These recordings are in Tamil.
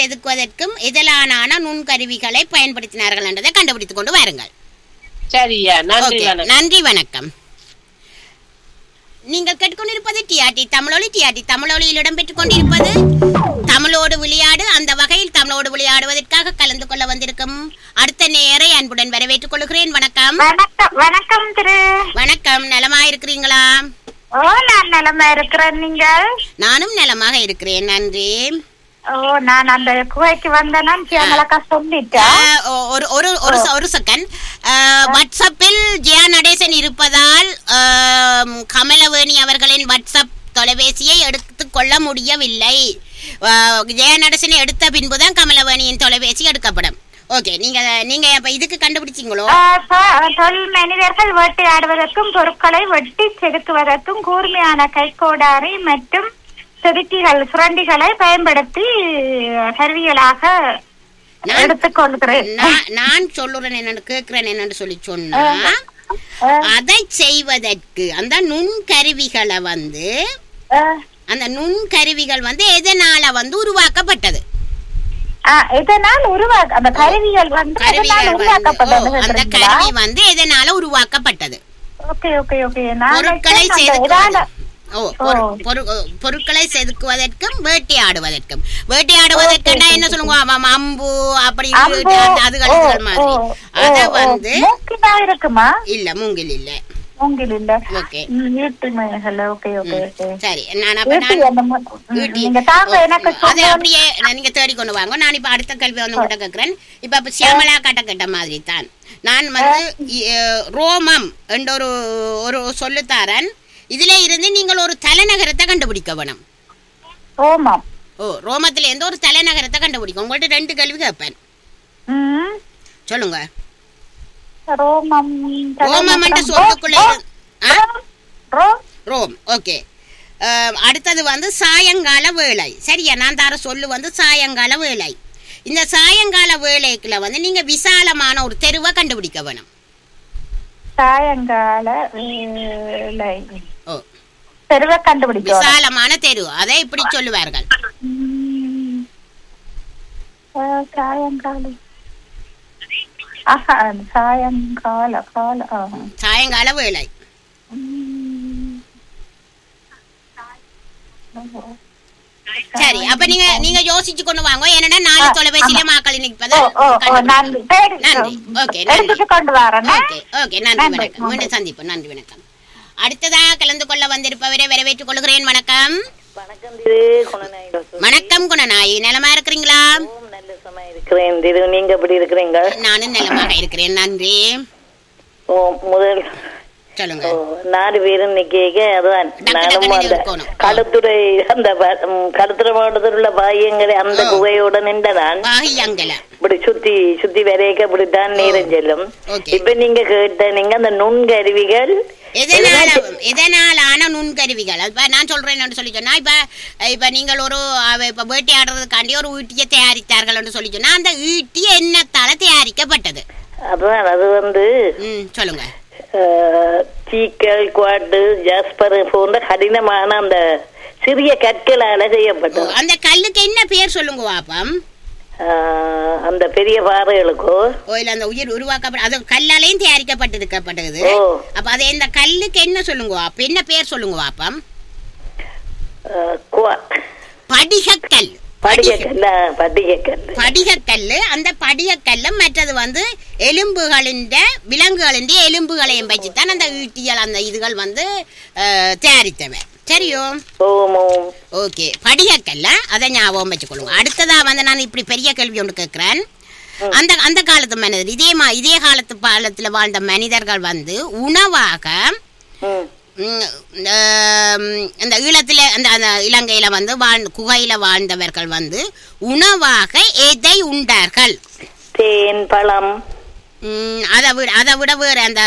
செதுக்குவதற்கும் இதழான நுண்கருவிகளை பயன்படுத்தினார்கள் என்றதை கண்டுபிடித்துக் கொண்டு வாருங்கள். சரியா, நன்றி வணக்கம். நீங்கள் கேட்டுக்கொண்டிருப்பது டிஆர்டி தமிழொலி. டிஆர்டி தமிழொலியில் இடம்பெற்றுக் கொண்டிருப்பது தமிழோடு விளையாடு. அந்த வகையில் தமிழோடு விளையாடுவதற்காக கலந்து கொள்ள வந்திருக்கும் அடுத்த நேரை அன்புடன் வரவேற்றுக் கொள்கிறேன். வணக்கம். வணக்கம் திரு. வணக்கம். நலமா இருக்கிறீங்களா? ஓ, நான் நலமா இருக்கிறேன். நீங்கள்? நானும் நலமாக இருக்கிறேன், நன்றி. ஓ, நான் அந்த குவைக்கு வந்தேன்னா சொல்லிட்டேன். ஒரு செகண்ட். வாட்ஸ்அப்பில் ஜெயா நடேசன் இருப்பதால் கமலவேணி அவர்களின் வாட்ஸ்அப் தொலைபேசியை எடுத்துக் கொள்ள முடியவில்லை. ஜெயா நடேசனை எடுத்த பின்புதான் கமலவேணியின் தொலைபேசி எடுக்கப்படும். ஓகே, நீங்க அப்ப இதுக்கு கண்டுபிடிச்சீங்களோ? தொழில் மனிதர்கள் வேட்டையாடுவதற்கும் பொருட்களை வெட்டி செதுக்குவதற்கும் கூர்மையான கைக்கோடாரி மற்றும் செதுக்கிகள் சுரண்டிகளை பயன்படுத்தி கருவிகளாக எடுத்துக்கொள்கிறேன். நான் சொல்லுறேன் என்னன்னு கேட்கிறேன் என்னன்னு சொல்லி சொன்னா, அதை செய்வதற்கு அந்த நுண்கருவிகளை அந்த நுண்கருவிகள் எதனால உருவாக்கப்பட்டது? இதனால் அந்த கருவிகள் அந்த கருவி எதனால உருவாக்கப்பட்டது? பொருட்களை செதுக்குவதற்கும் வேட்டையாடுவதற்கும். வேட்டையாடுவதற்குன்னா என்ன சொல்லுங்க, அம்பு அப்படி அதுகள் மாதிரி. அத இருக்குமா? இல்ல, மூங்கில் இல்ல. ஓகே, சரி. அப்படியே நீங்க தேடி கொண்டு வாங்க. நான் இப்ப அடுத்த கேள்வி உங்கள்கிட்ட கேட்கிறேன். இப்ப சியாமலா கட்ட கேட்ட மாதிரி தான் நான் ரோமம் என்ற ஒரு சொல்லுத்தாரன். இதுல இருந்து நீங்கள் ஒரு தலைநகரத்தை கண்டுபிடிக்க வேணும். ரோமத்துல இருந்து ஒரு தலைநகரத்தை கண்டுபிடிக்கும். உங்கள்ட்ட 2 கேள்வி கேட்பேன், சொல்லுங்க. ரோமம் என்ற சொல்லுக்குள்ள ரோம். ஓகே, அடுத்தது சாயங்கால வேளை. சரியா, நான் தர சொல்லு சாயங்கால வேளை. இந்த சாயங்கால வேளைக்குள்ள நீங்க விசாலமான ஒரு தெருவை கண்டுபிடிக்க வேணும். சாயங்கால தெருவை கண்டுபிடிக்க விசாலமான தெரு, அதை இப்படி சொல்லுவார்கள். சாயங்கால வேளை. சரி, அப்ப நீங்க யோசிச்சு கொண்டு வாங்க. என்னன்னா 4 தொலைபேசியில மாக்கள் நிற்பது. நன்றி. ஓகே, நன்றி, வணக்கம். மீண்டும் சந்திப்போம். நன்றி, வணக்கம். அடுத்ததாக கலந்து கொள்ள வந்திருப்பவரை வரவேற்றுக் கொள்கிறேன். வணக்கம். வணக்கம் குணநாயி, நலமா இருக்கிறீங்களா? நீங்க எப்படி இருக்கிறீங்க? நானும் நலமாக இருக்கிறேன், நன்றி. முதல் சொல்லுங்க. 4 பேரும் நிக்க அதான் நானும் அந்த களுத்துறை அந்த களுத்துறை மாவட்டத்தில் உள்ள பாயங்களை அந்த குகையோட நின்றதான் இப்படி சுத்தி வரைக்க இப்படித்தான் நேரம் செல்லும். இப்ப நீங்க கேட்ட அந்த நுண்கருவிகள் எதனாலான நுண்கருவிகள் நான் சொல்றேன் சொல்லி சொன்னா, இப்ப நீங்கள் ஒரு வேட்டையாடுறதுக்காண்டி ஒரு ஈட்டியை தயாரித்தார்கள் சொல்லி சொன்னா, அந்த ஈட்டி என்னத்தால தயாரிக்கப்பட்டது? அதான் அது சொல்லுங்க. சீக்கல், குவாட்டு, ஜாஸ்பர் போன்ற கடினமான அந்த சிறிய கற்களால செய்யப்பட்டது. அந்த கல்லுக்கு என்ன பேர் சொல்லுங்க பாப்பம்? அந்த பெரிய பாறைகளுக்கோ இல்ல அந்த உயிர் உருவாக்கப்பட்ட அது கல்லாலையும் தயாரிக்கப்பட்டிருக்கப்பட்டது. அப்ப அதை இந்த கல்லுக்கு என்ன சொல்லுங்க அப்ப, என்ன பேர் சொல்லுங்க பாப்பம்? படிகக்கல். படிகக்கல்லு. அந்த படிகக்கல்லு மற்றது எலும்புகளின் விலங்குகளின் எலும்புகளையும் வச்சுதான் அந்த ஈட்டிகள் அந்த இதுகள் தயாரித்தவை. சரியோ? ஓகே, படிகக்கல்ல அதை ஞாபகம் வச்சுக்கொள்ளுங்க. அடுத்ததா நான் இப்படி பெரிய கேள்வி ஒன்று கேட்கிறேன். அந்த காலத்து மனிதர் இதே காலத்துல வாழ்ந்த மனிதர்கள் உணவாக அந்த ஈழத்துல அந்த இலங்கையில குகையில வாழ்ந்தவர்கள் உணவாக எதை உண்டார்கள்? தேன், பழம். அதை விட வேற அந்த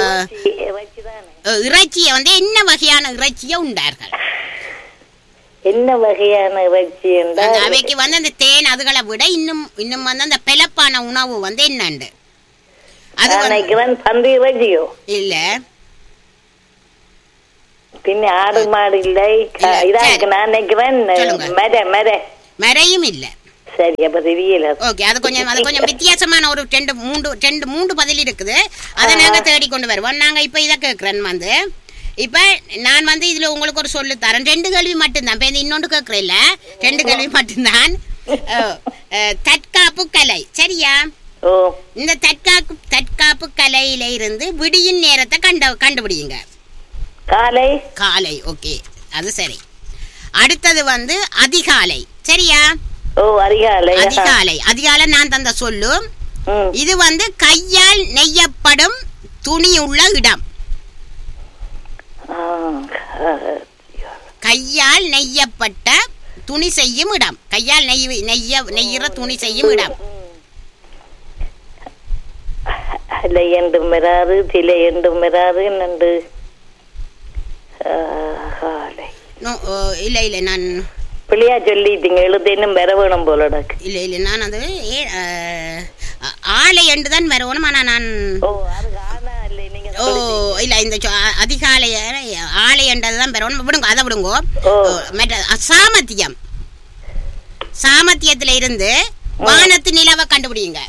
இறைச்சியை என்ன வகையான இறைச்சியை உண்டார்கள்? என்ன வகையான இறைச்சி? அவைக்கு அந்த தேன் அதுகளை விட இன்னும் அந்த பிளப்பான உணவு என்னண்டு? அது பன்றி இறைச்சியோ? இல்ல, பின்ன ஆடு மாடு இல்லை. நான் நினைக்கிறேன் மரையும் இல்ல. சரி அப்ப தெரியல. ஓகே, அது கொஞ்சம் வித்தியாசமான ஒரு ரெண்டு மூன்று பதில் இருக்குது. அதை நாங்க தேடி கொண்டு வருவோம். நாங்க இப்ப இதை கேட்கிறேன் வந்து, இப்ப நான் வந்து இதுல உங்களுக்கு ஒரு சொல்லு தரேன். 2 கேள்வி மட்டும்தான். இப்ப இன்னொன்று கேட்கிறேன் இல்ல, 2 கேள்வி மட்டும்தான். தற்காப்பு கலை சரியா? இந்த தற்காப்பு கலையில இருந்து விடியின் நேரத்தை கண்டுபிடிங்க. காலை ஓகே, அது சரி. அடுத்தது வந்து அதிகாலை சரியா? அதிகாலை நான் தந்த சொல்லு. இது வந்து கையால் நெய்யப்படும் துணி உள்ள இடம். கையால் நெய்யப்பட்ட துணி செய்யும் இடம். கையால் நெய்யிற துணி செய்யும் இடம். என்றும் வராது, சிலை என்றும் வராது. நன்று இல்ல நான் பிள்ளையா சொல்லிட்டீங்க. எழுத்தேனும் வர வேணும் போல. இல்ல நான் அது ஆலை என்றுதான் வரணும். ஆனா நான் இல்ல இந்த அதிகாலை ஆலை என்றதுதான் வரணும். விடுங்க, அதை விடுங்க. சாமத்தியத்துல இருந்து வானத்து நிலவை கண்டுபிடிங்க.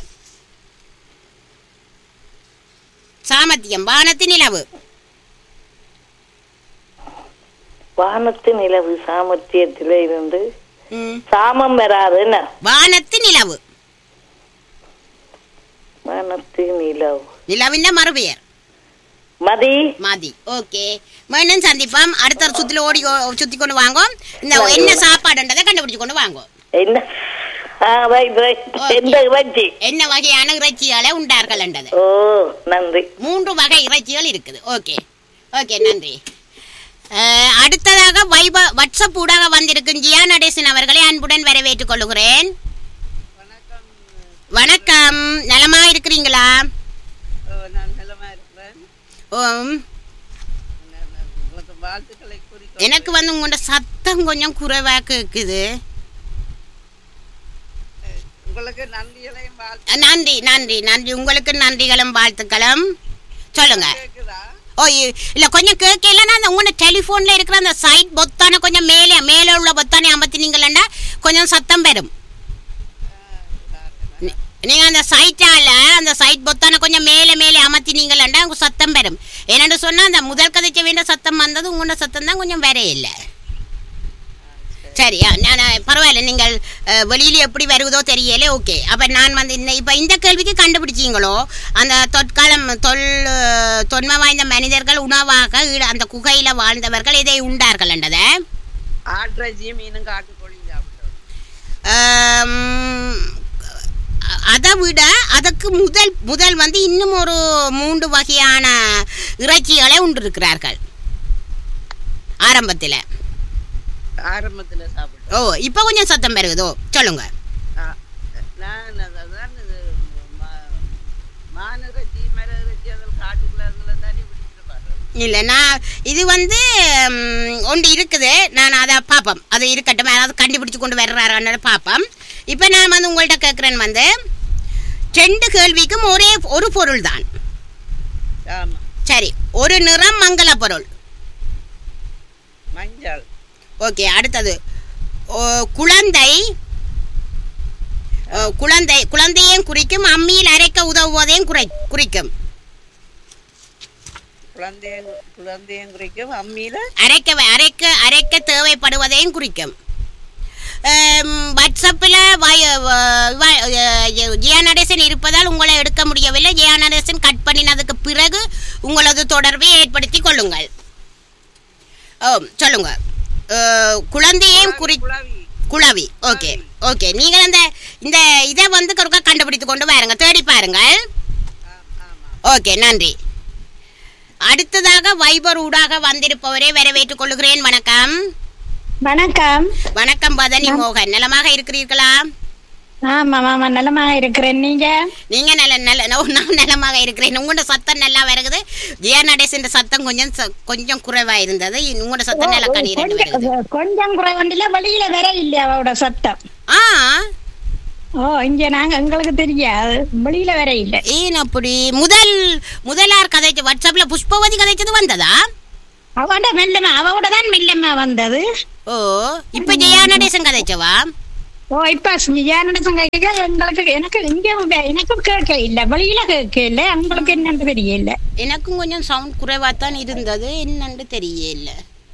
சாமத்தியம் வானத்து நிலவு. வானத்து நிலவு சாமர்த்தியத்தில இருந்து சாமம் வராது. வானத்து நிலவு. வானத்து நிலவு. நிலவின் மறுபெயர் மதி. ஓகே, மீண்டும் சந்திப்போம். அடுத்த சுத்துல சுத்தி கொண்டு வாங்க. இந்த என்ன சாப்பாடுன்றதை கண்டுபிடிச்சு கொண்டு வாங்க. என்ன வகையான இறைச்சிகளை உண்டார்கள் என்றது. நன்றி. 3 வகை இறைச்சிகள் இருக்குது. ஓகே ஓகே, நன்றி. அடுத்ததாக வாட்ஸ்அப் ஊடாக வந்திருக்கும் ஜியா நடேசன் அவர்களை அன்புடன் வரவேற்றுக் கொள்கிறேன். வணக்கம், நலமா இருக்கிறீங்களா? எனக்கு வந்து உங்களோட சத்தம் கொஞ்சம் குறைவா கேக்குது. நன்றி நன்றி நன்றி. உங்களுக்கு நன்றிகளும் வாழ்த்துக்களும். சொல்லுங்க. ஓ இல்ல, கொஞ்சம் கேட்கல. நான் உங்களோட டெலிபோன்ல இருக்கிற அந்த சைட் பொத்தான கொஞ்சம் மேலே உள்ள பொத்தானே அமர்த்தினீங்களா கொஞ்சம் சத்தம் பெறும். நீங்க அந்த சைட் பொத்தான கொஞ்சம் மேலே அமர்த்தினீங்களா சத்தம் பெறும். என்னன்னு சொன்னா அந்த முதல் கதைச்ச வேண்டிய சத்தம் வந்தது, உங்களோட சத்தம் தான் கொஞ்சம் வேற இல்லை. சரியா? நான் பரவாயில்ல, நீங்கள் வெளியில எப்படி வருவதோ தெரியல. ஓகே, அப்ப நான் வந்து இப்ப இந்த கேள்விக்கு கண்டுபிடிச்சீங்களோ அந்த தொன்மை வாய்ந்த மனிதர்கள் உணவாக அந்த குகையில வாழ்ந்தவர்கள் இதை உண்டார்கள் என்றதை. அதை விட அதுக்கு முதல் வந்து இன்னும் ஒரு 3 வகையான இறைச்சிகளை உண்டிருக்கிறார்கள் ஆரம்பத்துல சாப்பிட்டு. ஓ, இப்ப கொஞ்சம் சத்தம் பெறுகுதோ? சொல்லுங்க. இல்ல, நான் இது வந்து ஒன்று இருக்குது. நான் அதை பார்ப்போம். அது இருக்கட்டும், அதாவது கண்டுபிடிச்சு கொண்டு வர்றாரு பார்ப்போம். இப்ப நான் வந்து உங்கள்கிட்ட கேட்கிறேன் வந்து 2 கேள்விக்கும் ஒரு பொருள் தான். சரி, ஒரு நிறம் மங்கள பொருள் மஞ்சள். ஓகே, அடுத்தது குழந்தையும் குறிக்கும், அம்மியில் அரைக்க உதவுவதையும் குறிக்கும். குழந்தையும் குறிக்கும், அம்மியில் அரைக்க தேவைப்படுவதையும் குறிக்கும். வாட்ஸ்அப்பில் ஜியா நடேசன் இருப்பதால் உங்களை எடுக்க முடியவில்லை. ஜியா நடேசன் கட் பண்ணினதுக்கு பிறகு உங்களது தொடர்பை ஏற்படுத்தி கொள்ளுங்கள். சொல்லுங்க. குழந்தையும் குளவி. ஓகே ஓகே, நீங்கள் இந்த இதை வந்து கண்டுபிடித்து கொண்டு வாருங்க, தேடி பாருங்கள். ஓகே, நன்றி. அடுத்ததாக வைபர் ஊடாக வந்திருப்பவரை வரவேற்றுக் கொள்கிறேன். வணக்கம். வணக்கம். வணக்கம் பதனி மோகன், நலமாக இருக்கிறீர்களா? ஆமா நலமாக இருக்கிறேன். நீங்க நான் நலமாக இருக்கிறேன். உங்களோட சத்தம் நல்லா வருகிறது. ஜியா நடேசன் சத்தம் கொஞ்சம் குறைவா இருந்தது. உங்களோட சத்தம் நல்லா கொஞ்சம் குறைவண்டில வெளியில வர இல்லையா அவரோட சத்தம்? இங்க நாங்க எங்களுக்கு தெரியாது, வெளியில வர இல்ல. ஏன் அப்படி? முதலார் கதைச்சு வாட்ஸ்அப்ல புஷ்பவதி கதைச்சது வந்ததா? அவட தான் மெல்லமா வந்தது. ஓ, இப்ப ஜெயா நடேசன் கதைச்சவா? ஓ இப்ப எங்களுக்கு எனக்கு இங்க எனக்கு கேட்க இல்ல வெளியில கேட்க இல்ல உங்களுக்கு என்னன்னு தெரியல. எனக்கும் கொஞ்சம் சவுண்ட் குறைவா தான் இருந்தது, என்னன்னு தெரியல.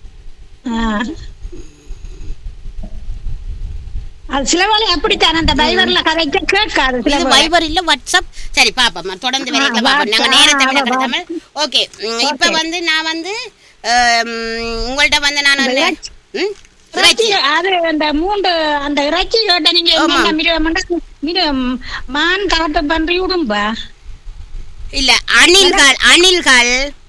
அது சில வேலை அப்படித்தான் அந்த வைபர்ல கரெக்டா கேட்காது. இது வைபர் இல்ல வாட்ஸ்அப். சரி பாப்போம், தொடர்ந்து வரைக்கும் பாப்போம். நாங்க நேரத்தை விட கடத்தாமல். ஓகே, இப்ப வந்து நான் வந்து உங்கள்ட்ட வந்து நான் அது அந்த மூன்று அந்த இறைச்சி கேட்ட நீங்க மான் காட்டு பன்றி விடும்பா இல்ல அணில்கள்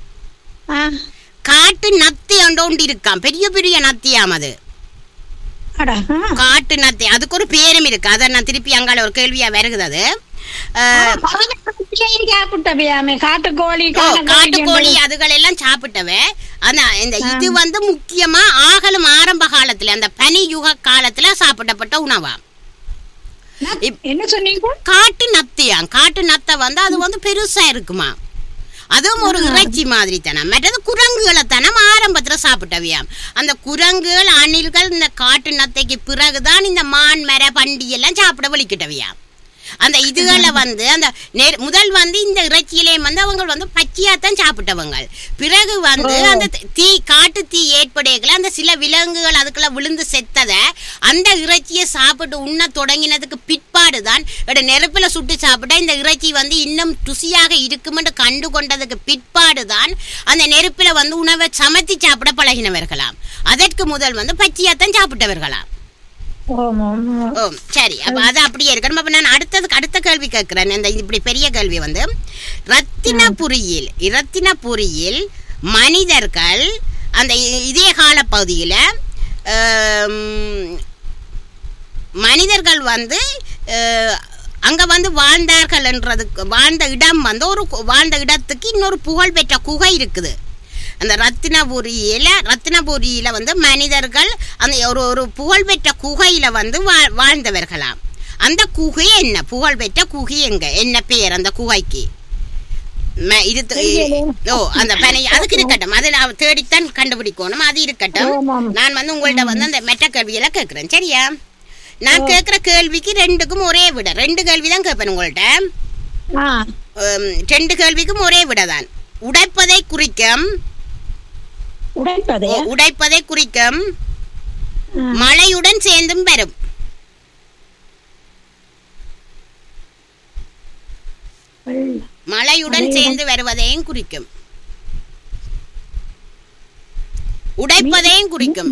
காட்டு நத்தி ஒன்று இருக்காம், பெரிய பெரிய நத்தியாம். அது காட்டு நத்தி, அதுக்கு ஒரு பேரும் இருக்கு. அத நான் திருப்பி அங்கால ஒரு கேள்வியா வருகிறது. அது காட்டுக்கோழி அதுகள் எல்லாம் சாப்பிட்டவே. ஆனா இந்த இது வந்து முக்கியமா ஆகலும் ஆரம்ப காலத்துல அந்த பனி யுக காலத்துல சாப்பிடப்பட்ட உணவா. என்ன சொன்னீங்க? காட்டு நத்தியா, காட்டு நத்தை வந்து அது வந்து பெருசா இருக்குமா, அதுவும் ஒரு இறைச்சி மாதிரி தானே. மற்றது குரங்குகளை தானே ஆரம்பத்துல சாப்பிட்டவையாம். அந்த குரங்குகள் அணில்கள் இந்த காட்டு நத்தைக்கு பிறகுதான் இந்த மான் மர பண்டி எல்லாம் சாப்பிட வலிக்கிட்டவையாம். அந்த இதுகளை வந்து அந்த முதல் வந்து இந்த இறைச்சியிலேயும் வந்து அவங்க வந்து பச்சையாத்தான் சாப்பிட்டவங்க. பிறகு வந்து அந்த தீ காட்டு தீ ஏற்படையல அந்த சில விலங்குகள் அதுக்குள்ள விழுந்து செத்ததை அந்த இறைச்சியை சாப்பிட்டு உண்ண தொடங்கினதுக்கு பிற்பாடுதான் நெருப்புல சுட்டு சாப்பிட்டா இந்த இறைச்சி வந்து இன்னும் ருசியாக இருக்குமென்று கண்டு கொண்டதுக்கு பிற்பாடுதான் அந்த நெருப்புல வந்து உணவை சமைத்து சாப்பிட பழகினவர்களாம். அதற்கு முதல் வந்து பச்சையாத்தான் சாப்பிட்டவர்களாம். சரி, அப்ப அது அப்படியே இருக்கணும். அப்ப நான் அடுத்த கேள்வி கேட்கிறேன். இந்த இப்படி பெரிய கேள்வி வந்து இரத்தினபுரியில் மனிதர்கள் அந்த இதே கால பகுதியில மனிதர்கள் வந்து அங்க வந்து வாழ்ந்த இடம் வந்து வாழ்ந்த இடத்துக்கு இன்னொரு புகழ்பெற்ற குகை இருக்குது. அந்த ரத்தினபுரியில வந்து மனிதர்கள் அந்த ஒரு புகழ்பெற்ற குகையில வந்து வாழ்ந்தவர்களாம். அந்த குகை என்ன, புகழ்பெற்ற குகை என்ன பெயர் அந்த குகைக்கு? அந்த அதுக்கு இருக்கட்டும், அதில் தேடித்தான் கண்டுபிடிக்கணும். அது இருக்கட்டும். நான் வந்து உங்கள்ட்ட வந்து அந்த மெட்ட கேள்வியெல்லாம் கேட்கிறேன், சரியா? நான் கேட்கிற கேள்விக்கு ரெண்டுக்கும் ஒரே விட, 2 கேள்விதான் கேட்பேன் உங்கள்ட்ட. 2 கேள்விக்கும் ஒரே விடதான். உடைப்பதை குறிக்கும் மழையுடன் சேர்ந்தும் வரும். மழையுடன் சேர்ந்து வருவதையும் குறிக்கும், உடைப்பதையும் குறிக்கும்.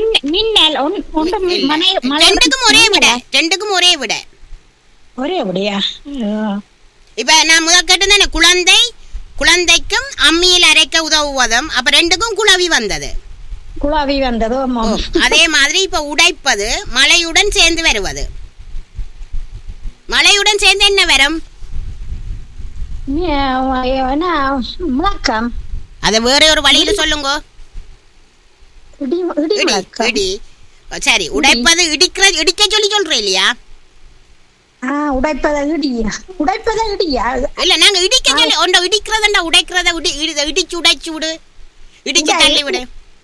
ரெண்டுக்கும் ஒரே விட. இப்ப நான் முதல் கேட்டது குழந்தைக்கும் அம்மியில் அரைக்க உதவுவதும், அப்ப ரெண்டுக்கும் குழவி வந்தது. அதே மாதிரி இப்ப உடைப்பது மழையுடன் சேர்ந்து வருவது. மழையுடன் சேர்ந்து என்ன வரும்? அத வேற ஒரு வழியில சொல்லுங்க. இடி. சரி, உடைப்பது இடிக்க சொல்றேன் இல்லையா? இல்ல, நாங்க இடிக்க சொல்லி ஒண்ட இடிக்கிறதா உடைக்கிறத இடிச்சு உடைச்சு விடு, இடிச்சு தள்ளி விடு.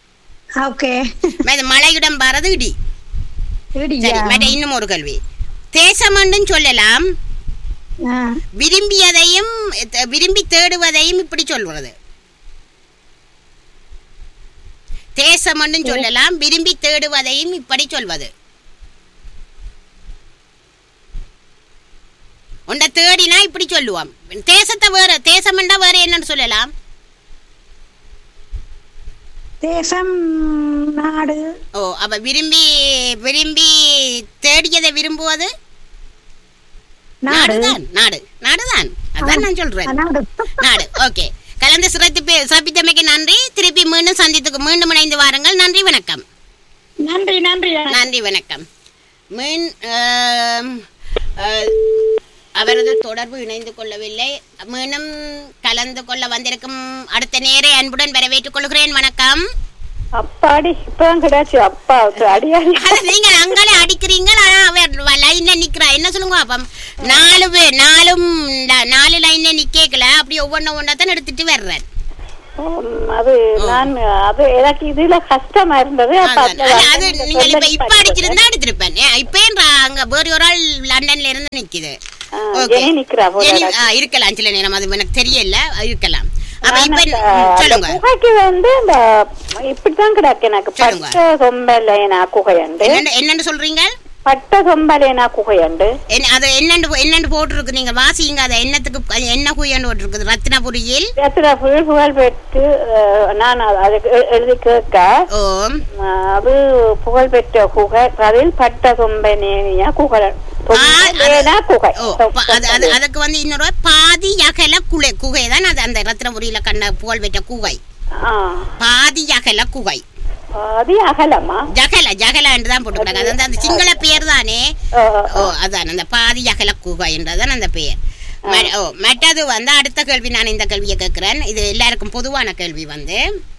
மழையுடன் வர்றது இடி. இன்னும் ஒரு கேள்வி. தேசமண்டும் சொல்லலாம், விரும்பியதையும் விரும்பி தேடுவதையும் இப்படி சொல்றது. தேசமண்டும் சொல்லலாம், விரும்பி தேடுவதையும் இப்படி சொல்வது. உண்ட தேடினா இப்படி சொல்லுவான். தேசத்தை வேற, தேசம்ண்டா வேற என்னன்னு சொல்லலாம்? தேசம், நாடு. அப்ப விரும்பி தேடியதை விரும்புவது நாடுதான். அதான் நான் சொல்றேன், நாடு. ஓகே, கலந்து சிறப்பித்தமைக்கு நன்றி. திருப்பி மீண்டும் இணைந்து வாருங்கள். நன்றி, வணக்கம். நன்றி, வணக்கம். அவரது தொடர்பு இணைந்து கொள்ளவில்லை. மீண்டும் கலந்து கொள்ள வந்திருக்கும் அடுத்த நேரை அன்புடன் வரவேற்றுக் கொள்கிறேன். வணக்கம். அப்பாடி, இப்பதான் கிடைச்சு. அப்பா நீங்க அங்காலே அடிக்கிறீங்க, லைன்ல நிக்கிறா. என்ன சொல்லுங்க? அப்ப 4 லைன்ல நிக்கல, அப்படி ஒவ்வொன்னா தான் எடுத்துட்டு வர்றேன். அது நான் அது எனக்கு இதுல கஷ்டமா இருந்தது. அது நீங்கள் இப்ப அடிச்சிருந்தா எடுத்திருப்பேன். இப்ப அங்க வேற ஒரு ஆள் லண்டன்ல இருந்து நிக்குது. இருக்கலாம் சில நேரம், அது எனக்கு தெரியல, இருக்கலாம். குகைக்கு வந்து இப்படித்தான் கிடக்கு எனக்கு. பட்ட சொம்பலேனா குகையண்டு. என்னன்னு சொல்றீங்க? பட்ட சொம்பலேனா குகையண்டு. அது என்னன்னு போட்டிருக்கு, நீங்க வாசிங்க. அது என்னத்துக்கு என்ன குகைன்னு போட்டிருக்கு? ரத்னபுரியில் புகழ் பெற்று நான் அதுக்கு எழுதி கேட்க அது புகழ் பெற்ற குகை. அதில் பட்ட சொம்பலேனா குகை. அதுக்கு வந்து இன்னொரு பாதி அகல குகை தான் அது. அந்த ரத்னபுரியில கண்ட புகழ் பெற்ற குகை பாதி அகல குகை. ஜகல என்றுதான் போட்டுருக்காங்க. அது அந்த சிங்கள பெயர் தானே. அதான் அந்த பாதி அகல குகை என்றதான் அந்த பெயர். மற்றது வந்து அடுத்த கேள்வி, நான் இந்த கேள்வியை கேட்கிறேன். இது எல்லாருக்கும் பொதுவான கேள்வி. வந்து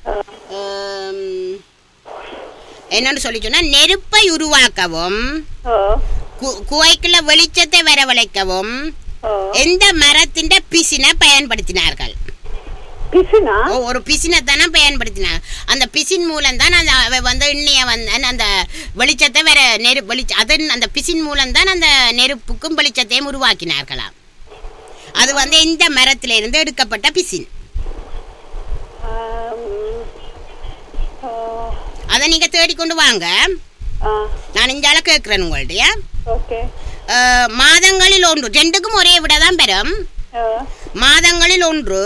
என்னன்னு சொல்லி சொன்னா, நெருப்பை உருவாக்கவும் குகைக்குள்ள வெளிச்சத்தை வரவழைக்கவும் எந்த மரத்தின் பிசினை பயன்படுத்தினார்கள்? ஒரு பிசினை தானே பயன்படுத்தினார். அந்த பிசின் மூலம் தான் வந்து இன்னைய வந்து அந்த வெளிச்சத்தை வேற அந்த பிசின் மூலம் தான் அந்த நெருப்புக்கும் வெளிச்சத்தையும் உருவாக்கினார்களாம். அது வந்து எந்த மரத்தில இருந்து எடுக்கப்பட்ட பிசின்? அதை நீங்க தேடிக்கொண்டு வாங்க. நான் இங்கால கேட்கிறேன் உங்கள்ட்ட. மாதங்களில் ஒன்று, ரெண்டுக்கும் ஒரே விடதான் பெறும். மாதங்களில் ஒன்று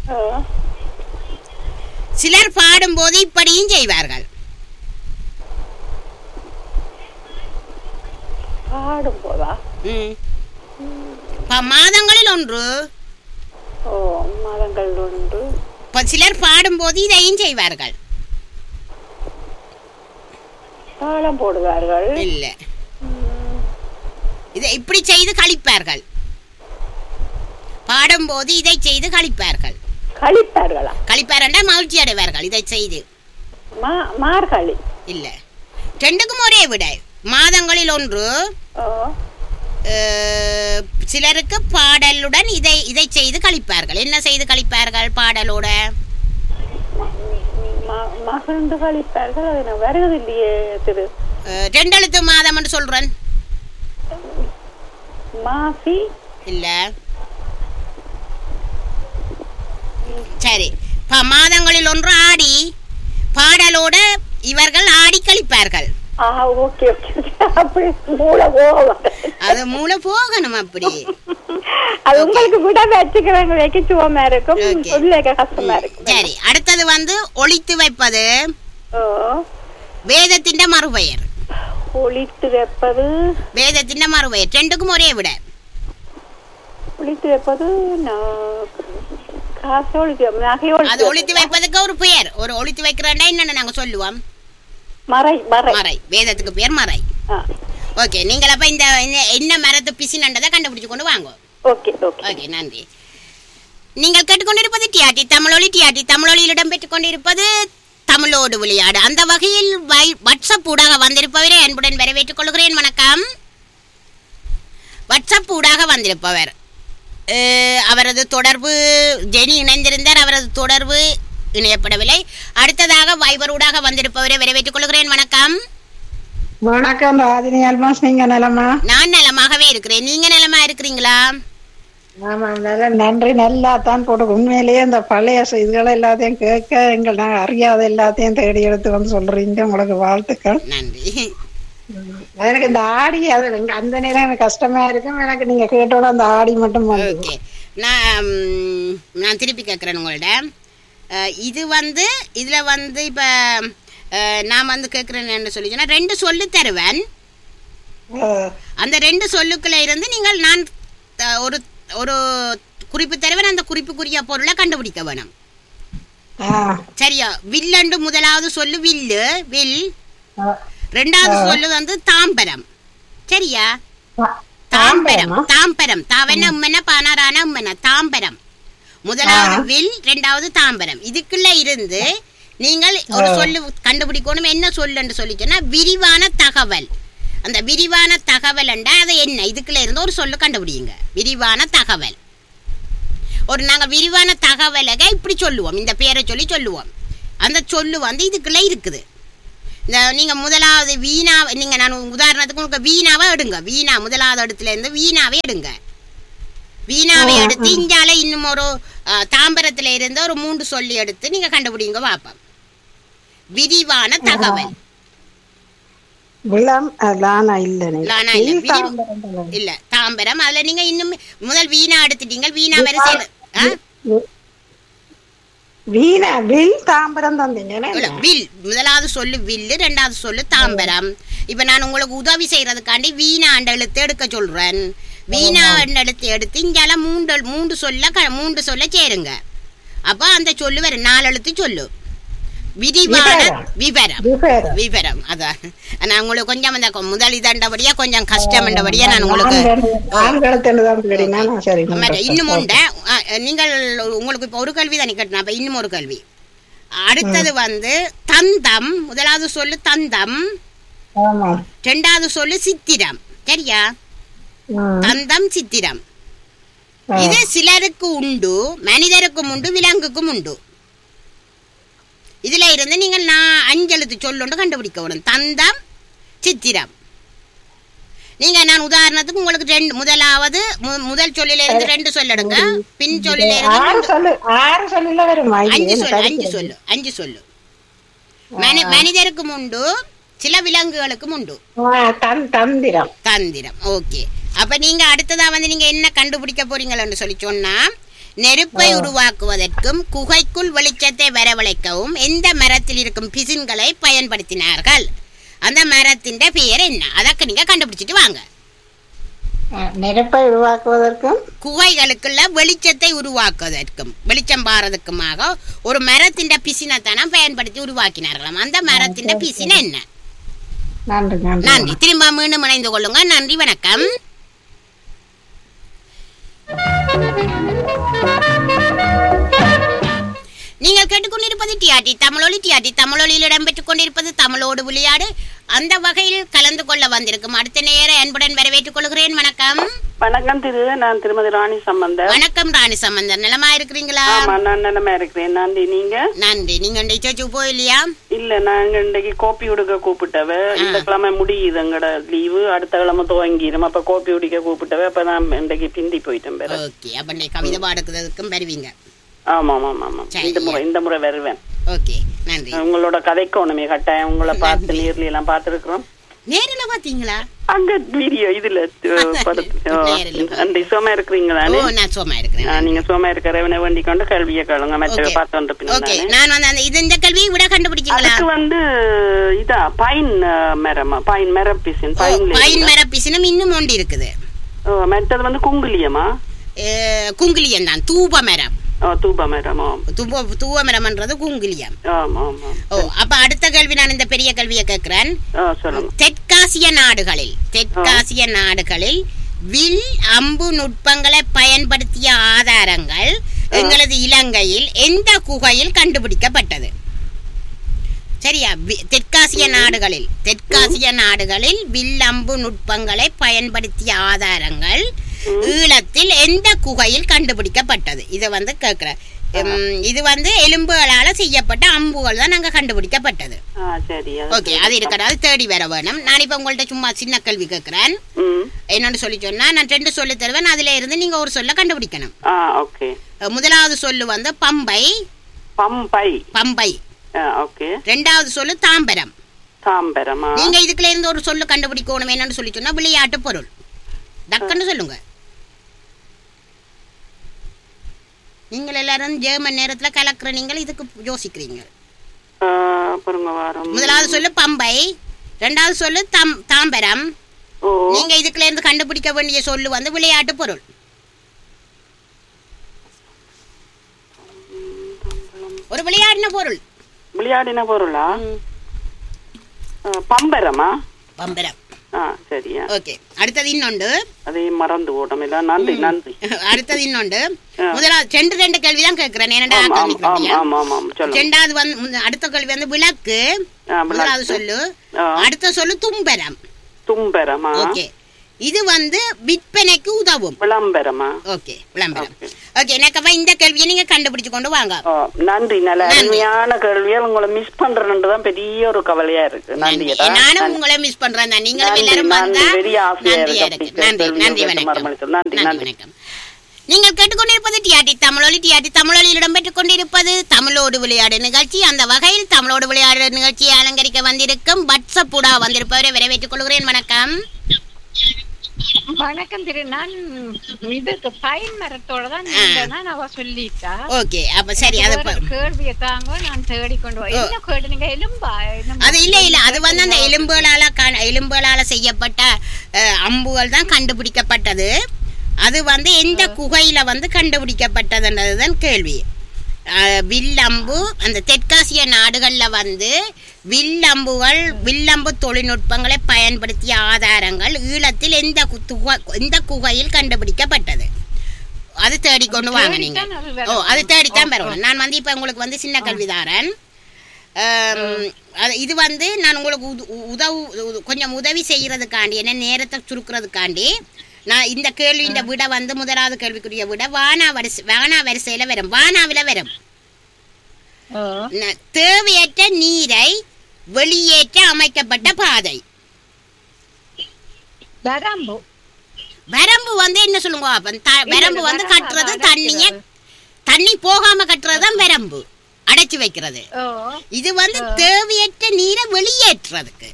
சிலர் பாடும் போது இப்படியும் செய்வார்கள். மாதங்களில் ஒன்று சிலர் பாடும் போது இதையும் செய்வார்கள். போடுவார்கள் இல்ல, இதை இப்படி செய்து கழிப்பார்கள். பாடும்போது இதை செய்து கழிப்பார்கள். கழிப்பாரண்டா மகிழ்ச்சி அடைவார்கள் இதை செய்து. மார்கழி இல்ல, ரெண்டுக்கும் ஒரே விட. மாதங்களில் ஒன்று சிலருக்கு பாடலுடன் இதை செய்து கழிப்பார்கள். என்ன செய்து கழிப்பார்கள்? பாடலோட மகிழ்ந்து கழிப்பார்கள். அது வருவது இல்லையே திரு. ரெண்டெழுத்து மாதம் என்று சொல்றேன். மாசி இல்ல. சரி, மாதங்களில் ஒன்று ஆடி. பாடலோட இவர்கள் ஆடி கழிப்பார்கள். அது மூளை போகணும் அப்படி. அது உங்களுக்கு விட வச்சுக்கிறவங்க வைக்கச்சுவமா இருக்கும், கஷ்டமா இருக்கும். சரி, அடுத்தது வந்து ஒளித்து வைப்பது. வேதத்தின் மறுபெயர். ஒளித்து வைப்பது வேதத்தின் மறுபெயர். ரெண்டுக்கும் ஒரே விட. ஒளித்து வைப்பது அது ஒளித்து வைப்பதுக்கு ஒரு பெயர். ஒரு ஒளித்து வைக்கிறேன்னா என்னன்னு நாங்க சொல்லுவோம், மறை. வேதத்துக்கு பேர் மறை. ஓகே, நீங்கள் அப்ப இந்த என்ன மரத்து பிசினண்டதை கண்டுபிடிச்சு கொண்டு வாங்க. ஓகே, நன்றி. நீங்கள் கேட்டுக்கொண்டிருப்பது டிஆர்டி தமிழொலி. டிஆர்டி தமிழொலியில் இடம்பெற்றுக் கொண்டிருப்பது தமிழோடு விளையாடு. அந்த வகையில் வாட்ஸ்அப் ஊடாக வந்திருப்பவரை அன்புடன் வரவேற்றுக் கொள்கிறேன். வணக்கம். வாட்ஸ்அப் ஊடாக வந்திருப்பவர் அவரது தொடர்பு ஜெனி இணைந்திருந்தார். அவரது தொடர்பு இணையப்படவில்லை. அடுத்ததாக வைபரூடாக வந்திருப்பவரை வரவேற்றுக் கொள்கிறேன். வணக்கம். வணக்கம் ராஜினி அல்மாஸ், நீங்க நலமா? நான் நலமாகவே இருக்கிறேன். நீங்க நலமா இருக்கிறீங்களா? ஆமா, நன்றி. நல்லா தான் போட்டு உண்மையிலேயே இந்த பழைய செய்திகளை எல்லாத்தையும் கேட்க எங்கள் நான் அறியாத எல்லாத்தையும் தேடி எடுத்து வந்து சொல்றீங்க. உங்களுக்கு வாழ்த்துக்கள். நன்றி. எனக்கு இந்த ஆடி அது அந்த நேரம் எனக்கு கஷ்டமா இருக்கும். எனக்கு நீங்க கேட்டோட அந்த ஆடி மட்டும். ஓகே, நான் திருப்பி கேட்கிறேன் உங்கள்ட்ட. இது வந்து இதுல வந்து இப்ப நான் வந்து கேட்கிறேன்னு சொல்லி சொன்னா 2 சொல்லு தருவேன். அந்த 2 சொல்லுக்களை இருந்து நீங்கள் நான் ஒரு ஒரு குறிப்பு தருவேன். அந்த குறிப்புக்குரிய பொருளை கண்டுபிடிக்க வேணும். சரியா? வில்லண்டு முதலாவது சொல்லு வில்லு, வில். ரெண்டாவது சொல்லு வந்து தாம்பரம். சரியா? தாம்பரம். தாவன உம்மன பானாரான உம்மன தாம்பரம். முதலாவது வில், ரெண்டாவது தாம்பரம். இதுக்குள்ள இருந்து நீங்கள் ஒரு சொல்லு கண்டுபிடிக்கணும். என்ன சொல்லுன்னு சொல்லி சொன்னா விரிவான தகவல். அந்த விரிவான தகவல் என்றா அது என்ன? இதுக்குள்ள இருந்து ஒரு சொல்லு கண்டுபிடிங்க. விரிவான தகவல். ஒரு நாங்க விரிவான தகவலை இப்படி சொல்லுவோம், இந்த பேரை சொல்லி சொல்லுவோம். அந்த சொல்லு வந்து இதுக்குள்ள இருக்குது. இந்த நீங்க முதலாவது வீணா, நீங்க நான் உதாரணத்துக்கு உங்களுக்கு வீணாவை எடுங்க. வீணா முதலாவது இடத்துல இருந்து வீணாவை எடுங்க. வீணாவை எடுத்து இஞ்சால இன்னும் ஒரு தாம்பரத்துல இருந்து ஒரு 3 சொல்லி எடுத்து நீங்க கண்டுபிடிங்க பாப்போம். விரிவான தகவல். இல்ல தாம்பரம். அதுல நீங்க இன்னும் முதல் வீணா எடுத்துட்டீங்க. வீணா வரிசையில முதலாவது சொல்லு வில்லு, 2வது சொல்லு தாம்பரம். இப்ப நான் உங்களுக்கு உதவி செய்யறதுக்காண்டி வீணா என்ற எழுத்து எடுக்க சொல்றேன். வீணா என்ற எழுத்து எடுத்து இங்கால 3 சொல்ல சேருங்க. அப்ப அந்த சொல்லு வேற 4 எழுத்து சொல்லு. விரிவான விவரம். அதான் நான் உங்களுக்கு கொஞ்சம் அந்த முதல் இதண்டபடியா கொஞ்சம் கஷ்டம் என்றபடியா நான் உங்களுக்கு இன்னும் உண்ட. நீங்கள் உங்களுக்கு இப்ப ஒரு கேள்வி தானே கேட்டேன். அப்ப இன்னும் ஒரு கேள்வி. அடுத்தது வந்து தந்தம். முதலாவது சொல்லு தந்தம், 2வது சொல்லு சித்திரம். சரியா? தந்தம் சித்திரம். இது சிலருக்கு உண்டு, மனிதருக்கும் உண்டு, விலங்குக்கும் உண்டு. இதுல இருந்து நீங்கள் 5 எழுத்து சொல்லொண்டு கண்டுபிடிக்க. தந்தம் சித்திரம். நீங்க நான் உதாரணத்துக்கு உங்களுக்கு முதலாவது முதல் சொல்லில இருந்து 2 சொல்லடுங்க. பின் சொல்லில இருந்து 5 சொல்லு. மனிதருக்கும் உண்டு, சில விலங்குகளுக்கும் உண்டு. தந்திரம். ஓகே. அப்ப நீங்க அடுத்ததா வந்து நீங்க என்ன கண்டுபிடிக்க போறீங்கன்னு சொல்லி சொன்னா, நெருப்பை உருவாக்குவதற்கும் குகைக்குள் வெளிச்சத்தை வரவழைக்கவும் எந்த மரத்தில் இருக்கும் பிசின்களை பயன்படுத்தினார்கள்? அந்த மரத்தின் பெயர் என்ன? அதற்கு நீங்க கண்டுபிடிச்சிட்டு வாங்க. நெருப்பை உருவாக்குவதற்கும் குகைகளுக்குள்ள வெளிச்சத்தை உருவாக்குவதற்கும் வெளிச்சம் பாரதுக்குமாக ஒரு மரத்தின் பிசினத்தான பயன்படுத்தி உருவாக்கினார்களாம். அந்த மரத்தின் பிசின என்ன? நன்றி. திரும்ப மீண்டும் இணைந்து கொள்ளுங்க. நன்றி, வணக்கம். நீங்கள் கேட்டுக்கொண்டிருப்பது டிஆர்டி தமிழொலி. டிஆர்டி தமிழொலியில் இடம்பெற்றுக் கொண்டிருப்பது தமிழோடு விளையாடு. அந்த வகையில் கலந்து கொள்ள வந்திருக்கும் அடுத்த நேர அன்புடன் வரவேற்றுக் கொள்கிறேன். வணக்கம். வணக்கம் திரு, நான் திருமதி ராணி சம்பந்தர். வணக்கம் ராணி சம்பந்தர், நலமா இருக்கிறீங்களா? நான் நலமா இருக்கிறேன். நன்றி. நீங்க? நன்றி. நீங்க இன்றைக்கு போயில்லையா? இல்ல, நாங்க இன்றைக்கு கோப்பி உடுக்க கூப்பிட்டவ. இந்த கிழமை முடியுது எங்கட லீவு, அடுத்த கிழமை துவங்கிடும். அப்ப கோப்பி உடிக்க கூப்பிட்டவ. அப்ப நான் இன்றைக்கு பிந்தி போயிட்டேன். ஓகே. அப்ப கவிதை பாடுக்கிறதுக்கும் வருவீங்க? ஆமா ஆமா ஆமா, இந்த முறை வருவேன். ஓகே, நன்றி. உங்களோட கதைக்கு ஒண்ணுமே கட்டாயம் உங்களை பார்த்து நேர்ல எல்லாம் பார்த்திருக்கிறோம். நேரில பாத்தீங்களா? அங்க வீடியோ இதுல சும்மா இருக்கிறீங்களா? நான் சும்மா இருக்கிறேன். நீங்க சும்மா இருக்கிறவனை வேண்டிக் கொண்டு கல்வியை கேளுங்க. மற்ற பார்த்து வந்து நான் வந்து இந்த கல்வியை விட கண்டுபிடிச்சீங்களா? அதுக்கு வந்து இதா பைன் மரமா, பைன் மரப்பிசின். பைன் மரப்பிசினம் இன்னும் ஒன்று இருக்குது. மற்றது வந்து குங்குலியமா? குங்குலியம் தான். தூப மரம். தூப மரம்ன்றது குங்குலியம். அப்ப அடுத்த கேள்வி நான் இந்த பெரிய கல்வியை கேட்கிறேன். தெற்காசிய நாடுகளில் வில் அம்பு நுட்பங்களை பயன்படுத்திய ஆதாரங்கள் எங்களது இலங்கையில் எந்த குகையில் கண்டுபிடிக்கப்பட்டது? சரியா? தெற்காசிய நாடுகளில் வில் அம்பு நுட்பங்களை பயன்படுத்திய ஆதாரங்கள் ஈழத்தில் எந்த குகையில் கண்டுபிடிக்கப்பட்டது? இதை வந்து கேட்கிறேன். இது வந்து எலும்புகளால செய்யப்பட்ட அம்புகள் தான் நாங்க கண்டுபிடிக்கப்பட்டது. ஓகே, அது இருக்கட்டும், அது தேடி வர வேணும். நான் இப்ப உங்கள்ட்ட சும்மா சின்ன கேள்வி கேட்கிறேன். என்னன்னு சொல்லி சொன்னா நான் 2 சொல்லி தருவேன். அதுல இருந்து நீங்க ஒரு சொல்ல கண்டுபிடிக்கணும். முதலாவது சொல்லு வந்து பம்பை. 2வது சொல்லு தாம்பரம். நீங்க இதுக்குள்ள இருந்து ஒரு சொல்லு கண்டுபிடிக்கணும். என்னன்னு சொல்லி சொன்னா விளையாட்டு பொருள். டக்குன்னு சொல்லுங்க. நீங்கள் எல்லாரும் ஜெர்மன் நேரத்துல கலக்குற, நீங்கள் இதுக்கு யோசிக்கிறீங்க. முதலாவது சொல்லு பம்பை, 2வது சொல்லு தாம்பரம். நீங்க இதுக்குள்ள இருந்து கண்டுபிடிக்க வேண்டிய சொல்லு வந்து விளையாட்டு பொருள். ஒரு விளையாடின பொருளா? பம்பரமா? பம்பரம். சரியா? ஓகே. அடுத்தது இன்னொன்று. அதை மறந்து ஓட்டம் இல்ல. நன்றி. அடுத்தது இன்னொன்று. முதலாவது 2 கேள்விதான் கேட்கிறேன். ரெண்டாவது வந்து அடுத்த கேள்வி வந்து விளக்கு. முதலாவது சொல்லு. அடுத்த சொல்லு தும்பரம். ஓகே. இது வந்து விற்பனைக்கு உதவும். விளம்பரமா? ஓகே, விளம்பரம். ஓகே, எனக்கு இந்த கேள்வியை நீங்க கண்டுபிடிச்சு கொண்டு வாங்க. நன்றி. நல்ல அருமையான கேள்வியால் உங்களை மிஸ் பண்றேன்றதுதான் பெரிய ஒரு கவலையா இருக்கு. நன்றி. நானும் உங்களை மிஸ் பண்றேன். நீங்களும் எல்லாரும் வந்தா நன்றியா இருக்கு. நன்றி, நன்றி, வணக்கம். நன்றி, வணக்கம். நீங்கள் கேட்டுக்கொண்டிருப்பது டிஆர்டி தமிழொலி. டிஆர்டி தமிழொலியில் இடம்பெற்றுக் கொண்டிருப்பது தமிழோடு விளையாடு நிகழ்ச்சி. அந்த வகையில் தமிழோடு விளையாடு நிகழ்ச்சியை அலங்கரிக்க வந்திருக்கும் வாட்ஸ்அப் ஊடா வந்திருப்பவரை வரவேற்றுக் கொள்கிறேன். வணக்கம். வணக்கம் திரு. நான் இதுக்கு பைன் மரத்தோட தான் அவ சொல்லிட்டா. ஓகே, அப்ப சரி. அது கேள்வியை தாங்க நான் தேடிக்கொண்டு என்ன கேட்டு நீங்க எலும்பா? அது இல்ல அது வந்து அந்த எலும்புகளால செய்யப்பட்ட அம்புகள் தான் கண்டுபிடிக்கப்பட்டது. அது வந்து எந்த குகையில வந்து கண்டுபிடிக்கப்பட்டதுன்றதுதான் கேள்வி. வில்லம்பு அந்த தெற்காசிய நாடுகள்ல வந்து வில்லம்பு தொழில்நுட்பங்களை பயன்படுத்திய ஆதாரங்கள் ஈழத்தில் எந்த குகையில் கண்டுபிடிக்கப்பட்டது. அது தேடிக்கொண்டு வாங்க நீங்க. அது தேடித்தான் பெறணும். நான் வந்து இப்ப உங்களுக்கு வந்து சின்ன கல்விதாரன். இது வந்து நான் உங்களுக்கு கொஞ்சம் உதவி செய்யறதுக்காண்டி, என்ன நேரத்தை சுருக்கிறதுக்காண்டி நான் இந்த கேள்வியின் விட வந்து முதலாவது கேள்விக்குரிய விட வானா வரிசையில வரும். வானாவில வரும். தேவையற்ற நீரை வெளியேற்ற அமைக்கப்பட்ட பாதை. வரம்பு வந்து என்ன சொல்லுங்க? வரம்பு வந்து கட்டுறது தண்ணி போகாம கட்டுறதுதான் வரம்பு, அடைச்சு வைக்கிறது. இது வந்து தேவையற்ற நீரை வெளியேற்றுறதுக்கு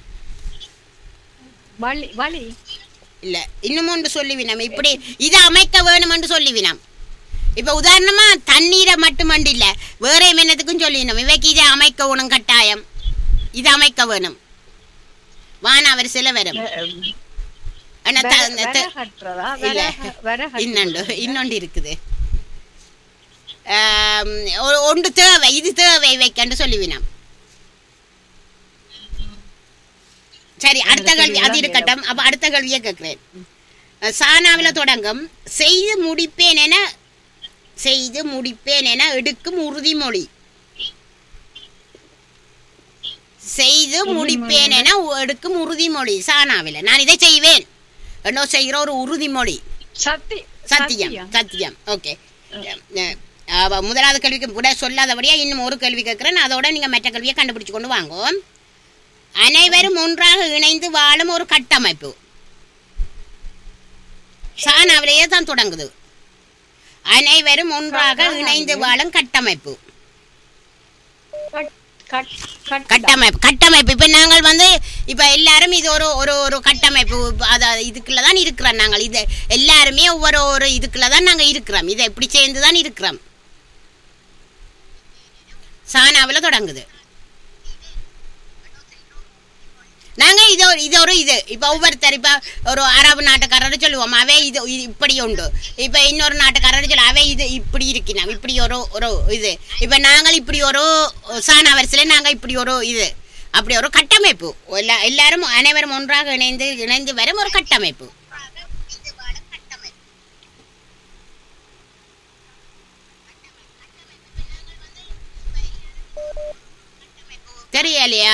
இல்ல. இன்னும் ஒன்று சொல்லிவினம். இப்படி இதை அமைக்க வேணும் என்று சொல்லிவினம். இப்ப உதாரணமா தண்ணீரை மட்டுமண்டு இல்ல, வேற என்னத்துக்கும் சொல்லிவினோம். இவைக்கு இதை அமைக்க வேணும், கட்டாயம் இதை அமைக்க வேணும். வானா வரிசையில வரும். இன்னொன்று இருக்குது. ஒன்று தேவை, இது தேவை வைக்கன்னு சொல்லிவினோம். சரி, அடுத்த கேள்வி அது இருக்கட்டும். அப்ப அடுத்த கேள்வியை கேட்கிறேன். சானாவில தொடங்கும். செய்து முடிப்பேன் என எடுக்கும் உறுதிமொழி. செய்து முடிப்பேன் என எடுக்கும் உறுதிமொழி சானாவில. நான் இதை செய்வேன் என்ன செய்கிற ஒரு உறுதிமொழி. சத்தியம். ஓகே, முதலாவது கேள்விக்கு கூட சொல்லாதபடியா இன்னும் ஒரு கேள்வி கேட்கிறேன். அதோட நீங்க மற்ற கேள்வியை கண்டுபிடிச்சு கொண்டு வாங்க. அனைவரும் ஒன்றாக இணைந்து வாழும் ஒரு கட்டமைப்பு. சானாவிலேயே தான் தொடங்குது. அனைவரும் ஒன்றாக இணைந்து வாழும் கட்டமைப்பு. இப்ப நாங்கள் வந்து இப்ப எல்லாரும் இது ஒரு கட்டமைப்பு. இதுக்குள்ளதான் இருக்கிறோம் நாங்கள். இது எல்லாருமே ஒவ்வொரு இதுக்குள்ளதான் நாங்க இருக்கிறோம். இதை எப்படி சேர்ந்துதான் இருக்கிறோம். சானாவில தொடங்குது. நாங்க இது இப்ப ஒவ்வொருத்தர் இப்ப ஒரு அரபு நாட்டுக்காரர் சொல்லுவோம், அவை இது இப்படி உண்டு. இப்ப இன்னொரு நாட்டுக்காரர் சொல்ல அவை இது இப்படி இருக்கணும். இப்படி ஒரு இது. இப்ப நாங்கள் இப்படி ஒரு சானா வரிசையில நாங்க இப்படி ஒரு இது, அப்படி ஒரு கட்டமைப்பு. எல்லாரும் அனைவரும் ஒன்றாக இணைந்து வரும் ஒரு கட்டமைப்பு. தெரியலையா?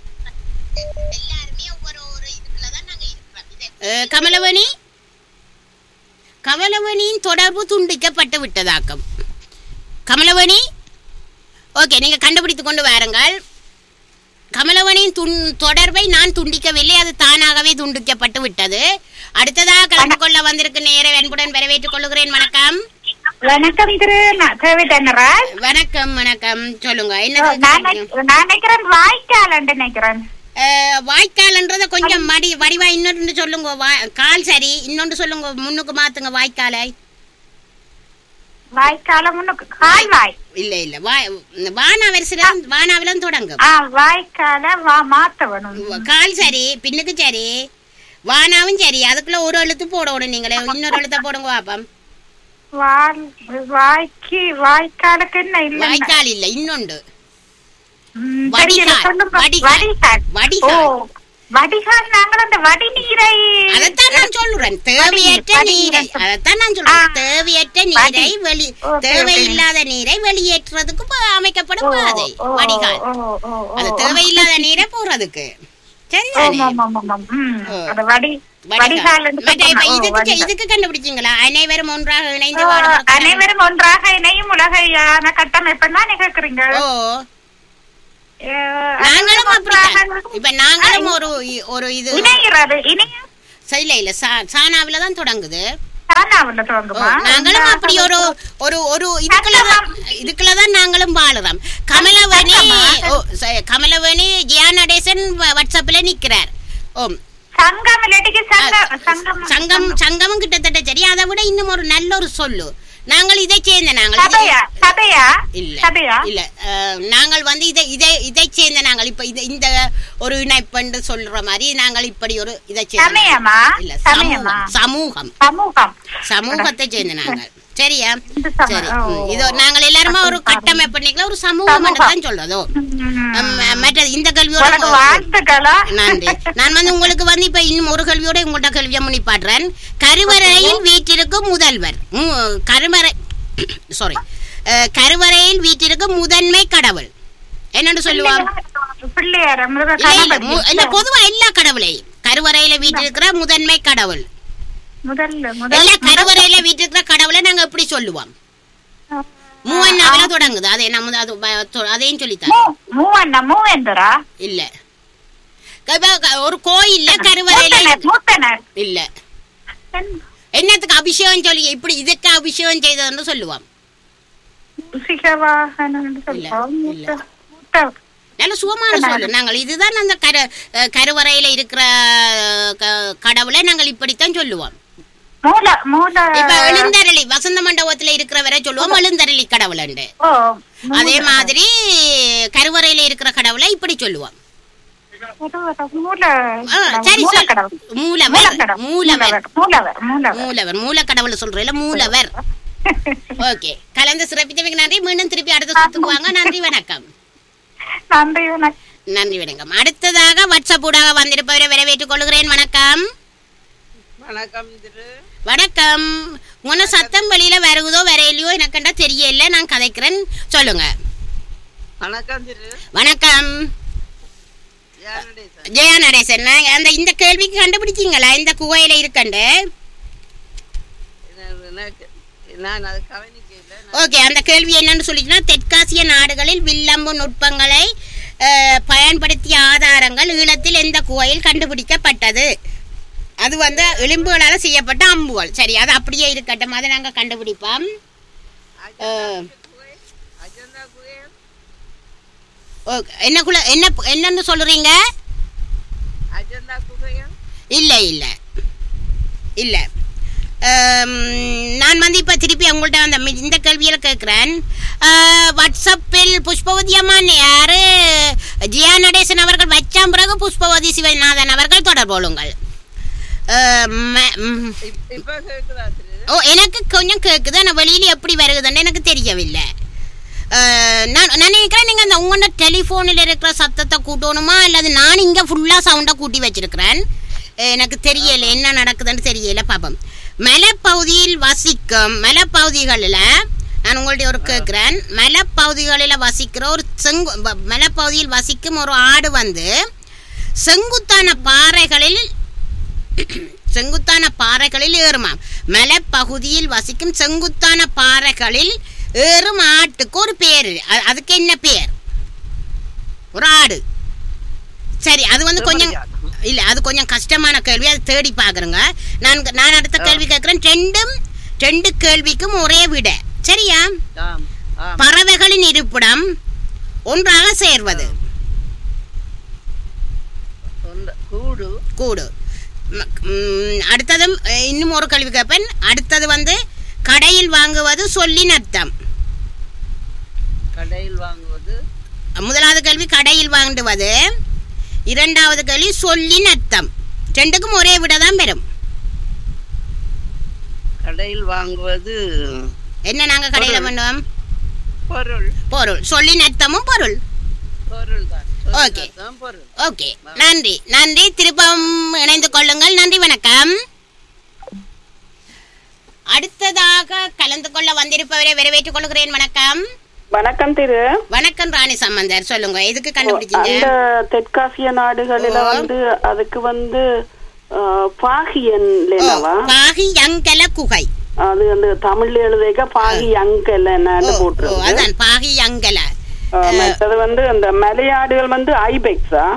கமலவணியின் தொடர்பு துண்டிக்கப்பட்டு விட்டதாக்கம். கமலவணி, ஓகே, நீங்க கண்டுபிடித்துக் கொண்டு வாருங்கள். கமலவணியின் தொடர்பை நான் துண்டிக்கவில்லை, அது தானாகவே துண்டிக்கப்பட்டு விட்டது. அடுத்ததாக கலந்து கொள்ள வந்திருக்கு நேர அன்புடன் வரவேற்றுக் கொள்கிறேன். வணக்கம். வணக்கம் திரு தேவிதனராஜ். வணக்கம். சொல்லுங்க. வாய்க்கால்ன்றத கொஞ்சம் வடிவா இன்னொன்று சொல்லுங்க. கால் சரி, இன்னொன்று சொல்லுங்க. முன்னுக்கு மாத்துங்க. வாய்க்காலை முன்னுக்கு கால்வாய் இல்ல வானாவில தொடங்கும். வாய்க்கால மாத்தவணும். கால் சரி, பின்னுக்கு சரி, வானாவும் சரி. அதுக்குள்ள ஒரு எழுத்து போடணும். நீங்களே இன்னொரு எழுத்த போடுங்க பாப்பம். வாய்க்கால் இல்ல, இன்னொன்று வடிகால். நாங்கள் அந்த வடிநீரை அதைத்தான் நான் சொல்றேன். தேவையற்ற நீரை தேவையில்லாத நீரை வெளியேற்றுறதுக்கு அமைக்கப்படும் பாதை வடிகால். அது தேவையில்லாத நீரை போறதுக்கு. இதுக்கு கண்டுபிடிச்சீங்களா? அனைவரும் ஒன்றாக இணைந்து அனைவரும் ஒன்றாக இணையும் உலகையான கட்டமைப்பு தான் கேக்குறீங்க. நாங்களும் இப்ப நாங்களும் ஒரு இது இல்ல சானாவில தான் தொடங்குது. நாங்களும் அப்படி ஒரு இதுக்குள்ளதான் நாங்களும் வாழுறோம். கமலவேணி ஜியா நடேசன் வாட்ஸ்அப்ல நிக்கிறார். சங்கமும் கிட்டத்தட்ட சரி. அதை விட இன்னும் ஒரு நல்ல ஒரு சொல்லு. நாங்கள் இதை சேர்ந்த நாங்கள் வந்து இதை சேர்ந்த நாங்கள் இப்ப இந்த ஒரு இணைப்பு சொல்ற மாதிரி நாங்கள் இப்படி ஒரு இதை சேர்ந்த சமூகத்தை சேர்ந்த நாங்கள். சரியா? சரி. இதோ நாங்கள் எல்லாருமே ஒரு கட்டமைப்பு பண்ணிக்கலாம், ஒரு சமூகம் தான் சொல்றதோ. மற்ற இந்த கல்வியோட நன்றி. நான் வந்து உங்களுக்கு வந்து இப்ப இன்னும் ஒரு கல்வியோட உங்கள்ட்ட கல்வியை முன்னிப்பாடுறேன். கருவறையில் வீட்டிற்கும் முதல்வர் கருவறையில் வீட்டிற்கும் முதன்மை கடவுள் என்னன்னு சொல்லுவாங்க? பொதுவா எல்லா கடவுளையும் கருவறையில வீட்டிருக்கிற முதன்மை கடவுள் கருவறையில வீட்டிருக்கிற கடவுளை நாங்க எப்படி சொல்லுவோம்? மூவண்ணாவில தொடங்குது. அதே நம்ம அதையும் சொல்லித்தர இல்ல. ஒரு கோயில்ல கருவறையில இல்ல என்னத்துக்கு அபிஷேகம் சொல்லி இப்படி இதுக்கு அபிஷேகம் செய்ததுன்னு சொல்லுவோம். நல்ல சுகமான சொல்லு. நாங்கள் இதுதான் அந்த கருவறையில இருக்கிற கடவுளை நாங்கள் இப்படித்தான் சொல்லுவோம். இப்ப எழுந்தரளி வசந்த மண்டபத்துல இருக்கிறவரை சொல்லுவோம் எழுந்தரளி கடவுள். அதே மாதிரி கருவறையில இருக்கிற கடவுளை இப்படி சொல்லுவோம். மூலக்கடவுள் சொல்றேன், மூலவர். ஓகே, கலந்து சிறப்பித்தமைக்கு நன்றி. மீண்டும் திருப்பி அடுத்த சுத்துக்கு வாங்க. நன்றி, வணக்கம். நன்றி, வணக்கம். அடுத்ததாக வாட்ஸ்அப் ஊடாக வந்திருப்பவரை வரவேற்றுக் கொள்கிறேன். வணக்கம். வணக்கம். உன சத்தம் வெளியில வருகுதோ வரையிலையோ எனக்குண்டா தெரியல, நான் கதைக்கிறேன், சொல்லுங்க. வணக்கம். ஜெயா நடேசன். அந்த இந்த கேள்விக்கு கண்டுபிடிச்சீங்களா? இந்த குகையில இருக்கண்டு. ஓகே, அந்த கேள்வி என்னன்னு சொல்லிச்சுன்னா, தெற்காசிய நாடுகளில் வில்லம்பு நுட்பங்களை பயன்படுத்திய ஆதாரங்கள் ஈழத்தில் எந்த குகையில் கண்டுபிடிக்கப்பட்டது? அது வந்து எலும்புகளால் செய்யப்பட்ட அம்புகள். சரி, அது அப்படியே இருக்கட்டும், அதை நாங்கள் கண்டுபிடிப்போம். என்னன்னு சொல்றீங்க? இல்ல இல்ல இல்ல. நான் வந்து இப்ப திருப்பி உங்கள்ட்ட அந்த இந்த கேள்வியில கேட்கிறேன். வாட்ஸ்அப்பில் புஷ்பவதி அம்மான் யாரு ஜியா நடேசன் அவர்கள் வச்சாம் பிறகு புஷ்பவதி சிவநாதன் அவர்கள் தொடர்போளுங்கள். எனக்கு கொஞ்சம் கேக்குது, ஆனா வெளியில எப்படி வருகுதுன்னு எனக்கு தெரியவில்லை. நான் நினைக்கிறேன் நீங்க அந்த உங்களோட டெலிஃபோனில் இருக்கிற சத்தத்தை கூட்டணுமா, அல்லது நான் இங்க ஃபுல்லா சவுண்டா கூட்டி வச்சிருக்கிறேன். எனக்கு தெரியல என்ன நடக்குதுன்னு தெரியல. பாப்போம். மலைப்பகுதியில் வசிக்கும் மலைப்பகுதிகளில் நான் உங்கள்ட்ட ஒரு கேட்கிறேன். மலைப்பகுதிகளில் வசிக்கிற ஒரு மலைப்பகுதியில் வசிக்கும் ஒரு ஆடு வந்து செங்குத்தான பாறைகளில் ஏறுமா. மலைப்பகுதியில் வசிக்கும் செங்குத்தான பாறைகளில் ஏறும் ஆட்டுக்கு ஒரு பேரு. அதுக்கு என்ன பேர்? ஒரு ஆடு. சரி, அது வந்து கொஞ்சம் இல்ல, அது கொஞ்சம் கஷ்டமான கேள்வி, அது தேடி பாக்குறேங்க. நான் அடுத்த கேள்வி கேட்கிறேன். ரெண்டு கேள்விக்கும் ஒரே விட. சரியா? பறவைகளின் இருப்பிடம் ஒன்றாக சேர்வது. கூடு. அடுத்ததும் இன்னும் ஒரு கேள்வி கேட்பேன். அடுத்தது வந்து கடையில் வாங்குவது சொல்லின் அர்த்தம். முதலாவது கேள்வி கடையில் வாங்குவது, இரண்டாவது கேள்வி சொல்லின் அர்த்தம். ரெண்டுக்கும் ஒரே விட தான் பெறும். கடையில் வாங்குவது என்ன? நாங்க கடையில பண்ணுவோம் பொருள். சொல்லின் அர்த்தமும் பொருள். ஓகே ஓகே, நன்றி. திருப்பம் இணைந்து கொள்ளுங்கள். நன்றி, வணக்கம். அடுத்ததாக கலந்து கொள்ள வந்திருப்பவரை வரவேற்றுக் கொள்கிறேன். வணக்கம். வணக்கம் திரு. வணக்கம் ராணி சம்பந்தர், சொல்லுங்க எதுக்கு கண்டுபிடிச்சீங்க? அந்த தெற்காசிய நாடுகளில வந்து அதுக்கு வந்து பாகியங்கல குகை, அது வந்து தமிழ்ல எழுதுக பாகியங்கலன்னு போட்டுருக்கு. அதான் பாகியங்கல. அது வந்து அந்த மலையாடுகள் வந்து ஐபெக்ஸா?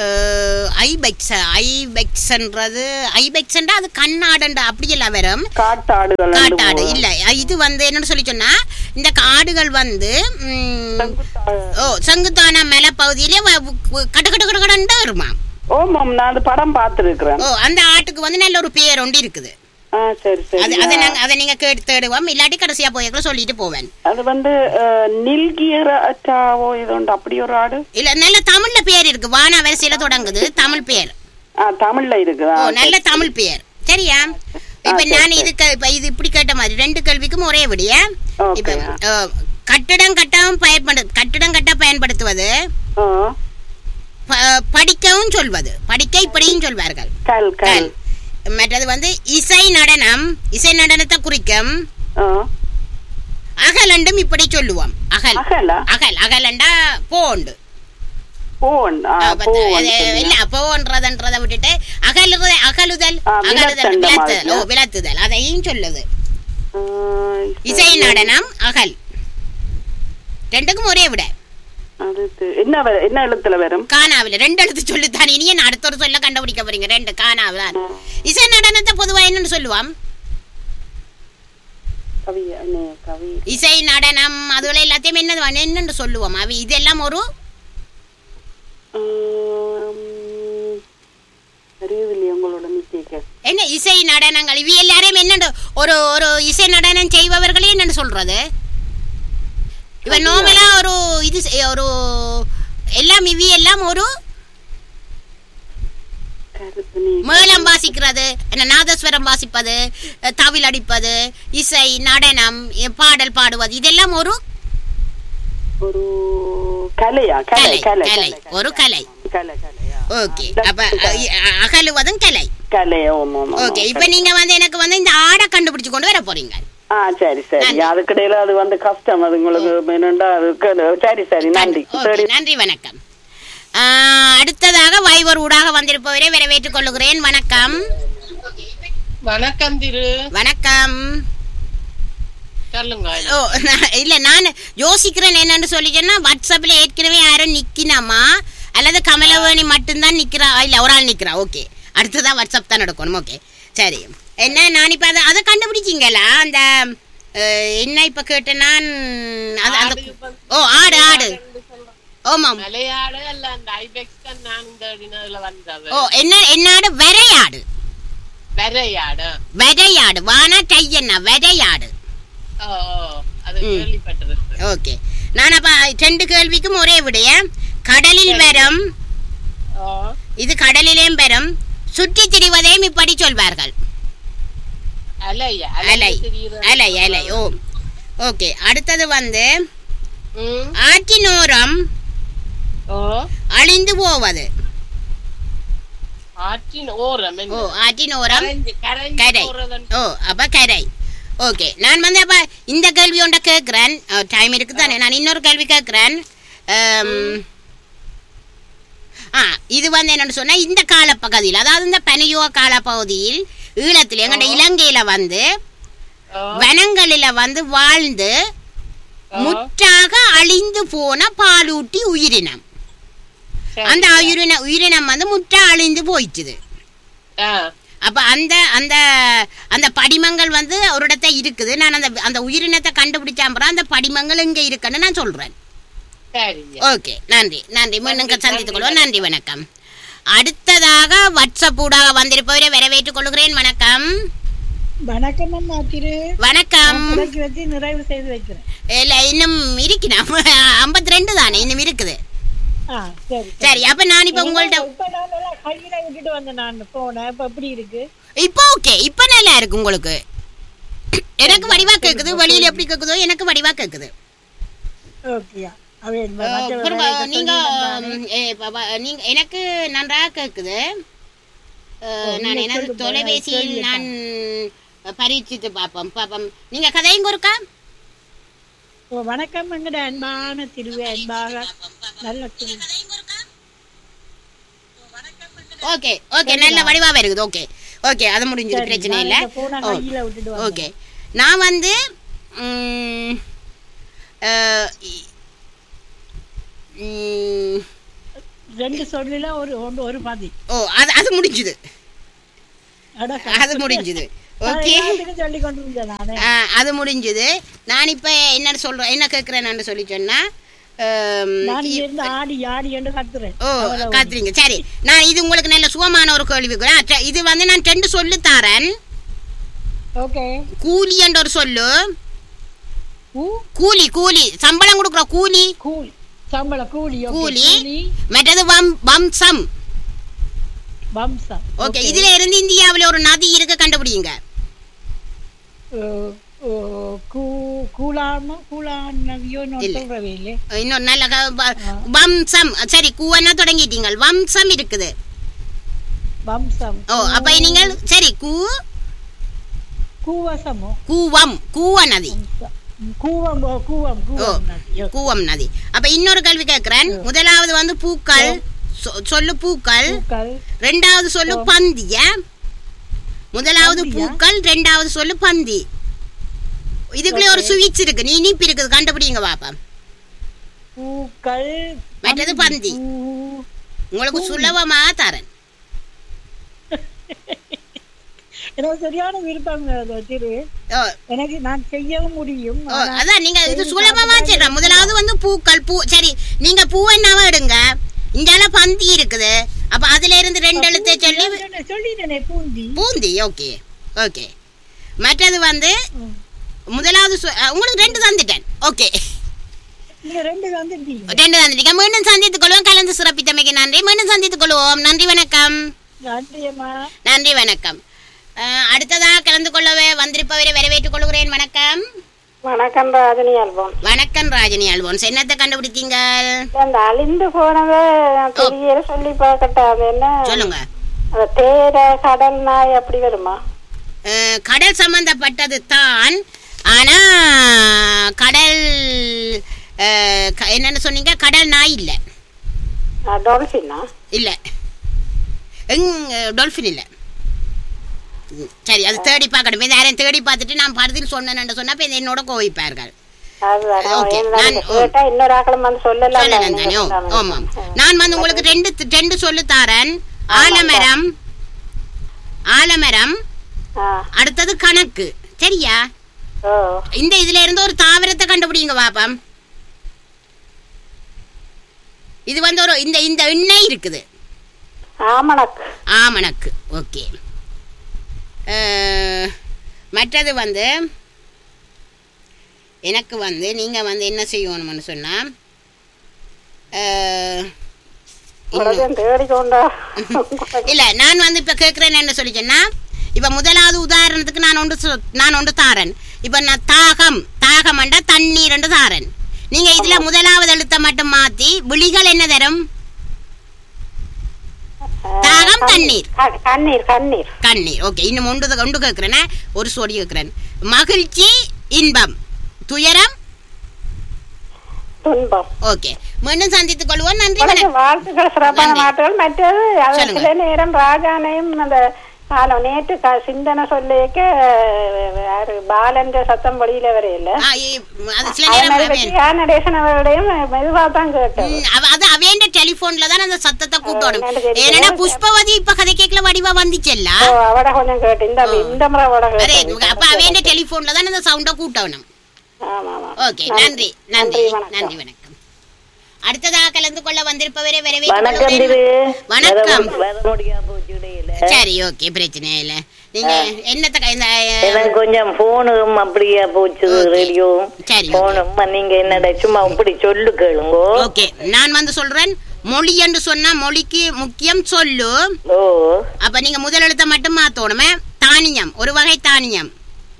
ஐபெக்ஸ்ன்றது ஐபெக்ஸ்ன்றா அது கண்ணாடுண்டா அப்படி எல்லாம் வரும். காட்டாடு இல்ல, இது வந்து என்னன்னு சொல்லி சொன்னா இந்த காடுகள் வந்து செங்குத்தான மலை பகுதியிலே கட்டு கட்டு கட்டு கடண்டா வருமா. ஓமாம், நான் அந்த படம் பார்த்திருக்கிறேன். அந்த ஆட்டுக்கு வந்து நல்ல ஒரு பேர் ஒன்று இருக்குது. அதை நீங்க கேட்டு தேடுவோம், இல்லாட்டி கடைசியா போய் சொல்லிட்டு போவேன். அது வந்து நில்கியராவோ இது அப்படி ஒரு ஆடு இல்ல, நல்ல தமிழ்ல பேர் இருக்கு, வானா வரிசையில தொடங்குது, தமிழ் பேர் தமிழ்ல இருக்கு. நல்ல தமிழ் பேர். சரியா? இப்ப நான் இது இப்படி கேட்ட மாதிரி 2 கேள்விக்கும் ஒரே விடிய. இப்ப கட்டடம் கட்ட பயன்படுத்துவது, படிக்கவும் சொல்வது, படிக்க இப்படியும் சொல்வார்கள். மற்றது வந்து இசை நடனத்தை குறிக்கும். அகலண்டும் இப்படி சொல்லுவோம். அகலண்டா போண்டு இல்ல, போன்றதை விட்டுட்டு அகலுதல் விளத்துதல் அதையும் சொல்லுது. இசை நடனம் அகல் 2க்கும் ஒரே விட. என்ன எழுத்துல வரும்? கானாவில 2 எழுத்து சொல்லுத்தான். இனிய அடுத்த ஒரு சொல்ல கண்டுபிடிக்க போறீங்க. 2 கானாவில. இசை நடனத்தை பொதுவா என்னன்னு சொல்லுவாம்? இசை நடனம் அதுல எல்லாத்தையும் என்னன்னு சொல்லுவோம்? இதெல்லாம் ஒரு என்ன இசை நடனங்கள் இவ எல்லாரையும் என்னன்னு ஒரு இசை நடனம் செய்பவர்களே என்னன்னு சொல்றது? இவன் நோமலா ஒரு இது ஒரு எல்லாம் எல்லாம் ஒரு மேளம் வாசிக்கிறது, என்ன நாதஸ்வரம் வாசிப்பது, தவில் அடிப்பது, இசை நடனம், பாடல் பாடுவது, இதெல்லாம் ஒரு ஒரு கலை. ஓகே, அப்ப அகலுவதும் கலை. ஓகே, இப்ப நீங்க வந்து எனக்கு வந்து இந்த ஆடை கண்டுபிடிச்சு கொண்டு வர போறீங்க. சரி சரி, அதுக்கிடையில அது வந்து கஷ்டம், அது உங்களுக்கு. சரி சரி, நன்றி நன்றி, வணக்கம். அடுத்ததாக வைவர் ஊடாக வந்திருப்பவரை வரவேற்றுக் கொள்ளுகிறேன். வணக்கம். வணக்கம் திரு. வணக்கம். இல்ல, நான் யோசிக்கிறேன் என்னன்னு சொல்லிட்டேன்னா, வாட்ஸ்அப்ல ஏற்கனவே யாரும் நிக்கினாமா அல்லது கமலவேணி மட்டும்தான் நிக்கிறா, இல்ல ஒரு ஆள் நிக்கிறா. ஓகே, அடுத்ததான் வாட்ஸ்அப் தான் நடக்கணும். ஓகே, சரி. என்ன நான் இப்ப அதை கண்டுபிடிச்சிங்களா? அந்த என்ன இப்ப கேட்டேன் நான், ஆடு. ஓமாம், என்னாடு? வரையாடு வானா டையன்னா வரையாடு. ஓகே, நான் அப்ப 2 கேள்விக்கும் ஒரே விடைய. கடலில் வரும், இது கடலிலேயும் வரும், சுற்றி திரிவதையும் இப்படி சொல்வார்கள். அலை. ஓகே, அடுத்தது வந்து ஆற்றினோரம் அழிந்து போவது. ஆற்றினோரம் கரை. அப்ப கரை. ஓகே, நான் வந்து அப்ப இந்த கேள்வி ஒன்றை கேட்கிறேன். டைம் இருக்குதானே? நான் இன்னொரு கேள்வி கேட்கிறேன். இது வந்து என்னன்னு சொன்னா, இந்த காலப்பகுதியில், அதாவது இந்த பனியுக காலப்பகுதியில் ஈழத்துல எங்கட இலங்கையில வந்து வனங்களில வந்து வாழ்ந்து முற்றாக அழிந்து போன பாலூட்டி உயிரினம். அந்த உயிரினம் வந்து முற்றா அழிந்து போயிடுச்சு. அப்ப அந்த அந்த அந்த படிமங்கள் வந்து ஒரு இடத்த இருக்குது. நான் அந்த உயிரினத்தை கண்டுபிடிச்சா அந்த படிமங்கள் இங்க இருக்குன்னு நான் சொல்றேன். ஓகே, நன்றி. மீண்டும் சந்தித்துக் கொள்வோம். நன்றி, வணக்கம். அடுத்ததாக வாட்ஸ்அப் ஊடாக வந்திருப்பவரை வரவேற்றுக் கொள்கிறேன். வணக்கம். வணக்கம் அம்மா திரு. வணக்கம். நிறைவு செய்து வைக்கிறேன். இல்ல, இன்னும் இருக்கிறேன். 52 தானே இன்னும் இருக்குது. சரி, அப்ப நான் இப்ப உங்கள்ட்ட கையில விட்டுட்டு வந்தேன் நான் போனேன். இப்ப எப்படி இருக்கு? இப்ப ஓகே, இப்ப நல்லா இருக்கு. உங்களுக்கு எனக்கு வடிவா கேக்குது, வெளியில எப்படி கேக்குதோ எனக்கு வடிவா கேக்குது. ஓகேயா? நீங்க எனக்கு நன்றாக கேக்குது. நான் எனது தொலைபேசியில் நான் பரீட்சித்து பாப்போம். நீங்க கதையும் இருக்கா? வணக்கம் எங்கட அன்பான திருவே அன்பாக நல்ல திரு. ஓகே ஓகே நல்ல வடிவாக இருக்குது. ஓகே ஓகே அது முடிஞ்சது, பிரச்சனை இல்லை. ஓகே நான் வந்து ரெண்டு சொல்லில ஒரு பாதி. ஓ அது அது முடிஞ்சுது, அது முடிஞ்சுது. ஓகே அது முடிஞ்சது. நான் இப்போ என்ன சொல்கிறேன், என்ன கேட்குறேன்னு சொல்லி சொன்னால் ஓ கத்துறீங்க. சரி, நான் இது உங்களுக்கு நல்ல சுகமான ஒரு கேள்வி. இது வந்து நான் 2 சொல்லு தாரேன். கூலி என்ற ஒரு சொல்லு. கூலி கூலி சம்பளம் கொடுக்குற கூலி. கூலி மற்றது வம்சம். ஓகே, இதுல இருந்து இந்தியாவில் ஒரு நதி இருக்க கண்டுபிடிங்க. இன்னொரு நல்ல வம்சம். சரி, கூவனா தொடங்கிட்டீங்க. வம்சம் இருக்குது. ஓ அப்ப நீங்கள் சரி கூவம் கூவ நதி. கூவம் நதி. அப்ப இன்னொரு கேள்வி கேட்கிறேன். முதலாவது வந்து பூக்கள் சொல்லு. பூக்கள். ரெண்டாவது சொல்லு பந்தி. முதலாவது பூக்கள், ரெண்டாவது சொல்லு பந்தி. இதுக்குள்ளே ஒரு சுவிட்ச் இருக்கு, நீ இனிப்பு இருக்குது, கண்டுபிடிங்க பாப்பா. பூக்கள் மற்றது பந்தி. உங்களுக்கு சுலபமா தரேன். எனக்கு சரியான விருப்பம் திரு. எனக்கு நான் செய்யவும் முடியும். அதான் நீங்க இது சுலபமா செய்யற. முதலாவது வந்து பூக்கள். பூ சரி, நீங்க பூ என்னவா எடுங்க. இங்கால பந்தி இருக்குது. அப்ப அதுல இருந்து 2 எழுத்தை சொல்லி சொல்லிட்டேனே, பூந்தி. பூந்தி. Okay okay. மற்றது வந்து முதலாவது உங்களுக்கு 2 தந்துட்டேன். ஓகே, 2 தந்துட்டீங்க. 2 தந்துட்டீங்க. மீண்டும் சந்தித்துக் கொள்வோம். கலந்து சிறப்பித்தமைக்கு நன்றி. மீண்டும் சந்தித்துக் கொள்வோம். நன்றி, வணக்கம். நன்றி, வணக்கம். அடுத்ததாக கலந்து கொள்ளவே வந்திருப்பவரை வரவேற்றுக் கொள்கிறேன். வணக்கம். வணக்கம் ராஜினி அல்போன்ஸ். வணக்கம் ராஜினி அல்போன்ஸ். என்னத்தை கண்டுபிடித்தீங்க? அந்த அழிந்து போனதை தெரிய சொல்லி பார்க்கட்டா? அது என்ன சொல்லுங்க. தேர கடல் நாய் அப்படி வருமா? கடல் சம்பந்தப்பட்டது தான். ஆனா கடல் என்னன்னு சொன்னீங்க? கடல் நாய் இல்ல. டால்பினா? இல்ல, டால்பின் இல்ல. சரி, அது தேடி பார்க்கணும். யாரையும் தேடி பார்த்துட்டு நான் பதில் சொன்னேன்னு சொன்னா என்னோட கோவிப்பார்கள். நான் வந்து உங்களுக்கு 2 சொல்லு தாரேன். ஆலமரம். ஆலமரம். அடுத்தது கணக்கு. சரியா? இந்த இதுல இருந்து ஒரு தாவரத்தை கண்டுபிடிங்க பாப்பம். இது வந்து ஒரு இந்த எண்ணெய் இருக்குது. ஆமணக்கு. ஆமணக்கு. ஓகே. மற்றது வந்து எனக்கு வந்து நீங்க வந்து என்ன செய்யணும்னு சொன்னா இல்ல, நான் வந்து இப்ப கேட்கிறேன் என்ன சொல்லிச்சேன்னா, இப்ப முதலாவது உதாரணத்துக்கு நான் ஒன்று தாரன். இப்ப நான் தாகம் என்றா தண்ணீர் என்று தாரன். நீங்க இதுல முதலாவது எழுத்த மட்டும் மாத்தி விழிகள் என்ன தரும்? தாகம் தண்ணீர். கண்ணீர். ஓகே, இன்னும் ஒன்று கேட்கிறேன். ஒரு சொடி கேட்கிறேன். மகிழ்ச்சி இன்பம். துயரம் துன்பம். ஓகே, மீண்டும் சந்தித்துக் கொள்வோம். நன்றி, வாழ்த்துக்கள். சிறப்பான மாற்றங்கள். மற்றது சில நேரம் ராஜானையும் அந்த நேற்று சிந்தனை சொல்லிக்க பாலன் சத்தம் வழியில வரையில மெதுவா தான் கேட்டேன். டெலிபோன்ல தான் அந்த சத்தத்தை கூட்டணும். ஏன்னா புஷ்பவதி இப்ப கதை கேட்கல வடிவா வந்துச்சல்ல, அவட கொஞ்சம் கேட்டு இந்த முறை அப்ப அவேண்ட டெலிபோன்ல தான் அந்த சவுண்ட கூட்டணும். ஓகே, நன்றி நன்றி நன்றி, வணக்கம். அடுத்ததாக கலந்து கொள்ள வந்திருப்பவரே வணக்கம். சரி, ஓகே, பிரச்சனை இல்ல. நீங்க என்னத்த கொஞ்சம் போனும் அப்படியே போச்சு, ரேடியோ போனும். நீங்க என்னடா சும்மா இப்படி சொல்லு கேளுங்க. ஓகே, நான் வந்து சொல்றேன். மொழி என்று சொன்னா மொழிக்கு முக்கியம் சொல்லு. அப்ப நீங்க முதல் எழுத்த மட்டும் மாத்தோணுமே. தானியம், ஒரு வகை தானியம்.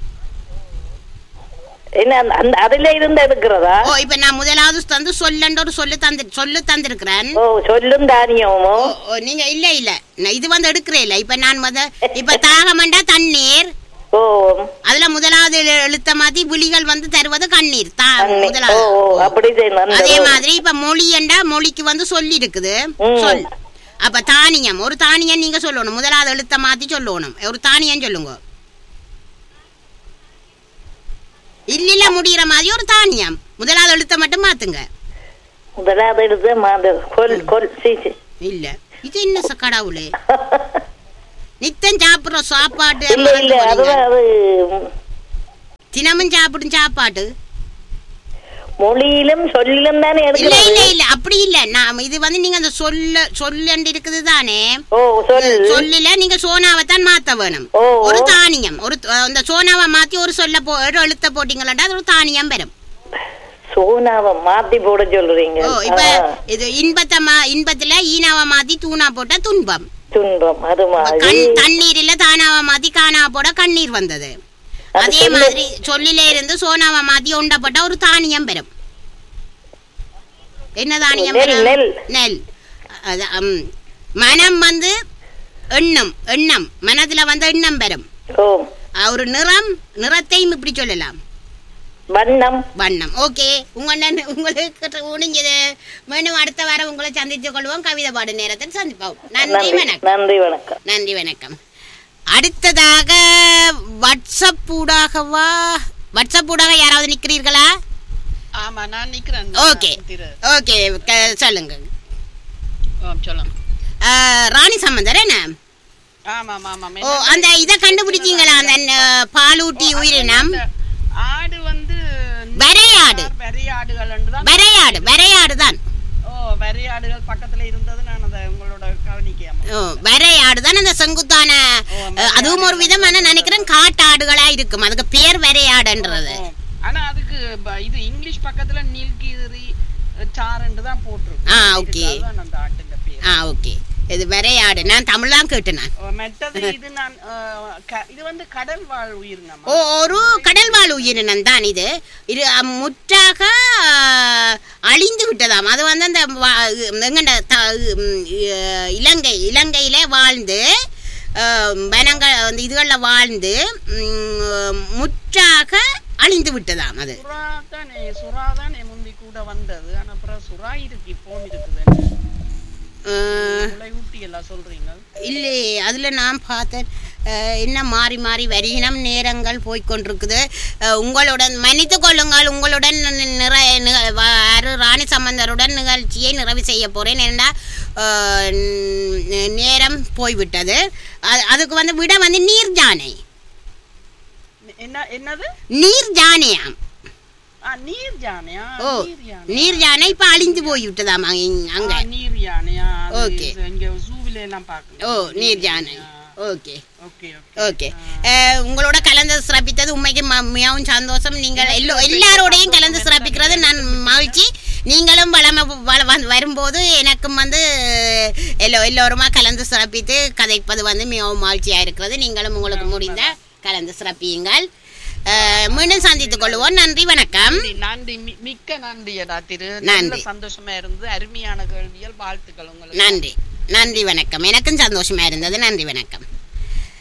என்ன அதுல இருந்து எடுக்கிறதா? ஓ, இப்ப நான் முதலாவது வந்து சொல்லன்ற ஒரு சொல்லு தந்திருக்கிறேன். ஓ, சொல்லும் தானியமோ? நீங்க இல்ல இது வந்து எடுக்கிறே இல்ல. இப்ப நான் இப்ப தாகமண்டா தண்ணீர், அதுல முதலாவது எழுத்த மாதிரி விழிகள் வந்து தருவது கண்ணீர் அதே மாதிரி இப்ப மொழி என்றா மொழிக்கு வந்து சொல்லி இருக்குது சொல். அப்ப தானியம், ஒரு தானியம் நீங்க சொல்லணும், முதலாவது எழுத்த மாத்தி சொல்லணும். ஒரு தானியம் சொல்லுங்க. இல்ல முடிகிற மாதிரி ஒரு தானியம் முதலாவது எழுத்த மட்டும் மாத்துங்க. முதலாவது எழுத்த இல்ல இது என்ன கடவுளே, நித்தம் சாப்பிடுற சாப்பாடு தினமும் சாப்பிடும் சாப்பாடு மொழியிலும் சொல்லிலும் தானே. இல்ல இல்ல இல்ல அப்படி இல்ல. நான் இது வந்து நீங்க அந்த சொல்லண்டு இருக்குது தானே, சொல்லில நீங்க சோனாவை தான் மாத்த வேணும். ஒரு தானியம், ஒரு அந்த சோனாவை மாத்தி ஒரு சொல்ல எழுத்த போட்டீங்களா அது ஒரு தானியம் பெறும். சோனாவை மாத்தி போட சொல்றீங்க. இப்ப இது இன்பத்துல ஈனாவை மாத்தி தூணா போட்டா துன்பம். தண்ணீர்ல தானாவை மாத்தி காணாவை போட கண்ணீர் வந்தது. அதே மாதிரி சொல்லில இருந்து சோனாவை மாத்தி உண்ட போட்டா ஒரு தானியம் பெறும். என்ன தானியம்? நெல். மனம் வந்து எண்ணம் மனதுல வந்து எண்ணம் பெறும். ஒரு நிறத்தையும் இப்படி சொல்லலாம், வண்ணம். ஓகே, உங்களுக்கு முடிஞ்சது. மீண்டும் அடுத்த வாரம் உங்களை சந்தித்துக் கொள்வோம். கவிதை பாடு நேரத்தில் சந்திப்போம். நன்றி வணக்கம். நன்றி வணக்கம். அடுத்ததாக வாட்ஸ்அப் ஊடாக யாராவது நிக்கிறீர்களா? ஆமா, நான் நிக்கிறேன். ஓகே ஓகே, சொல்லுங்க. சொல்லுங்க. ராணி சம்பந்தர் என்ன? அந்த இதை கண்டுபிடிச்சீங்களா? அந்த பாலூட்டி உயிரினம் ஆடு வந்து வரையாடு தான். வரையாடுகள் பக்கத்துல இருந்தது. நான் அதை உங்களோட கவனிக்காம வரையாடு தான் அந்த செங்குத்தான, அதுவும் ஒரு விதமான நினைக்கிறேன் காட்டாடுகளா இருக்கும். அதுக்கு பேர் வரையாடுன்றது. ஆனா அதுக்கு இது இங்கிலீஷ் பக்கத்துல நீல்கிரி சாரண்டு தான் போட்டிருக்கு. ஓகே அந்த ஆட்டுங்க பேர். ஓகே, இது வரையாடு. நான் தமிழ்லாம் கேட்டேன். மெட்டது இது நான் இது வந்து கடல் வாழ் உயிரினம். ஒரு கடல் வாழ் உயிரினம் தான் இது. இது முற்றாக அழிந்து விட்டதாம். அது வந்து அந்த இலங்கையில வாழ்ந்து வனங்கள் அந்த இதுகளில் வாழ்ந்து முற்றாக அழிந்து விட்டதாம். அது சுறா தானே முந்தி கூட வந்தது. ஆனா அப்புறம் சுறா இருக்கு, இப்போ இருக்குது. இல்லை, அதுல நான் பார்த்தேன். என்ன மாறி மாறி வருகினம் நேரங்கள் போய்கொண்டிருக்குது. உங்களுடன் மன்னித்து கொள்ளுங்கள். உங்களுடன் ராணி சம்பந்தருடன் நிகழ்ச்சியை நிறைவு செய்ய போறேன். ஏன்னா நேரம் போய்விட்டது. அதுக்கு வந்து விட வந்து நீர்ஜானை. என்னது? நீர்ஜானையாம். நீர்யானை இப்ப அழிந்து போய் விட்டதாமா அங்க. ஓகே, நீர்யானை. ஓகே ஓகே, உங்களோட கலந்து சிறப்பித்தது உண்மைக்கு மிகவும் சந்தோஷம். நீங்கள் எல்லாரோடையும் கலந்து சிறப்பிக்கிறது நான் மகிழ்ச்சி. நீங்களும் வரும்போது எனக்கும் வந்து எல்லோருமா கலந்து சிறப்பித்து கதைப்பது வந்து மிகவும் மகிழ்ச்சியா இருக்கிறது. நீங்களும் உங்களுக்கு முடிந்த கலந்து சிறப்பியுங்கள். மீண்டும் சந்தித்துக் கொள்வோம். நன்றி வணக்கம். நன்றி, மிக்க நன்றியடா திரு. நன்றி, சந்தோஷமா இருந்தது. அருமையான கேள்விகள், வாழ்த்துக்கள் உங்களுக்கு. நன்றி வணக்கம். எனக்கும் சந்தோஷமா இருந்தது. நன்றி வணக்கம்.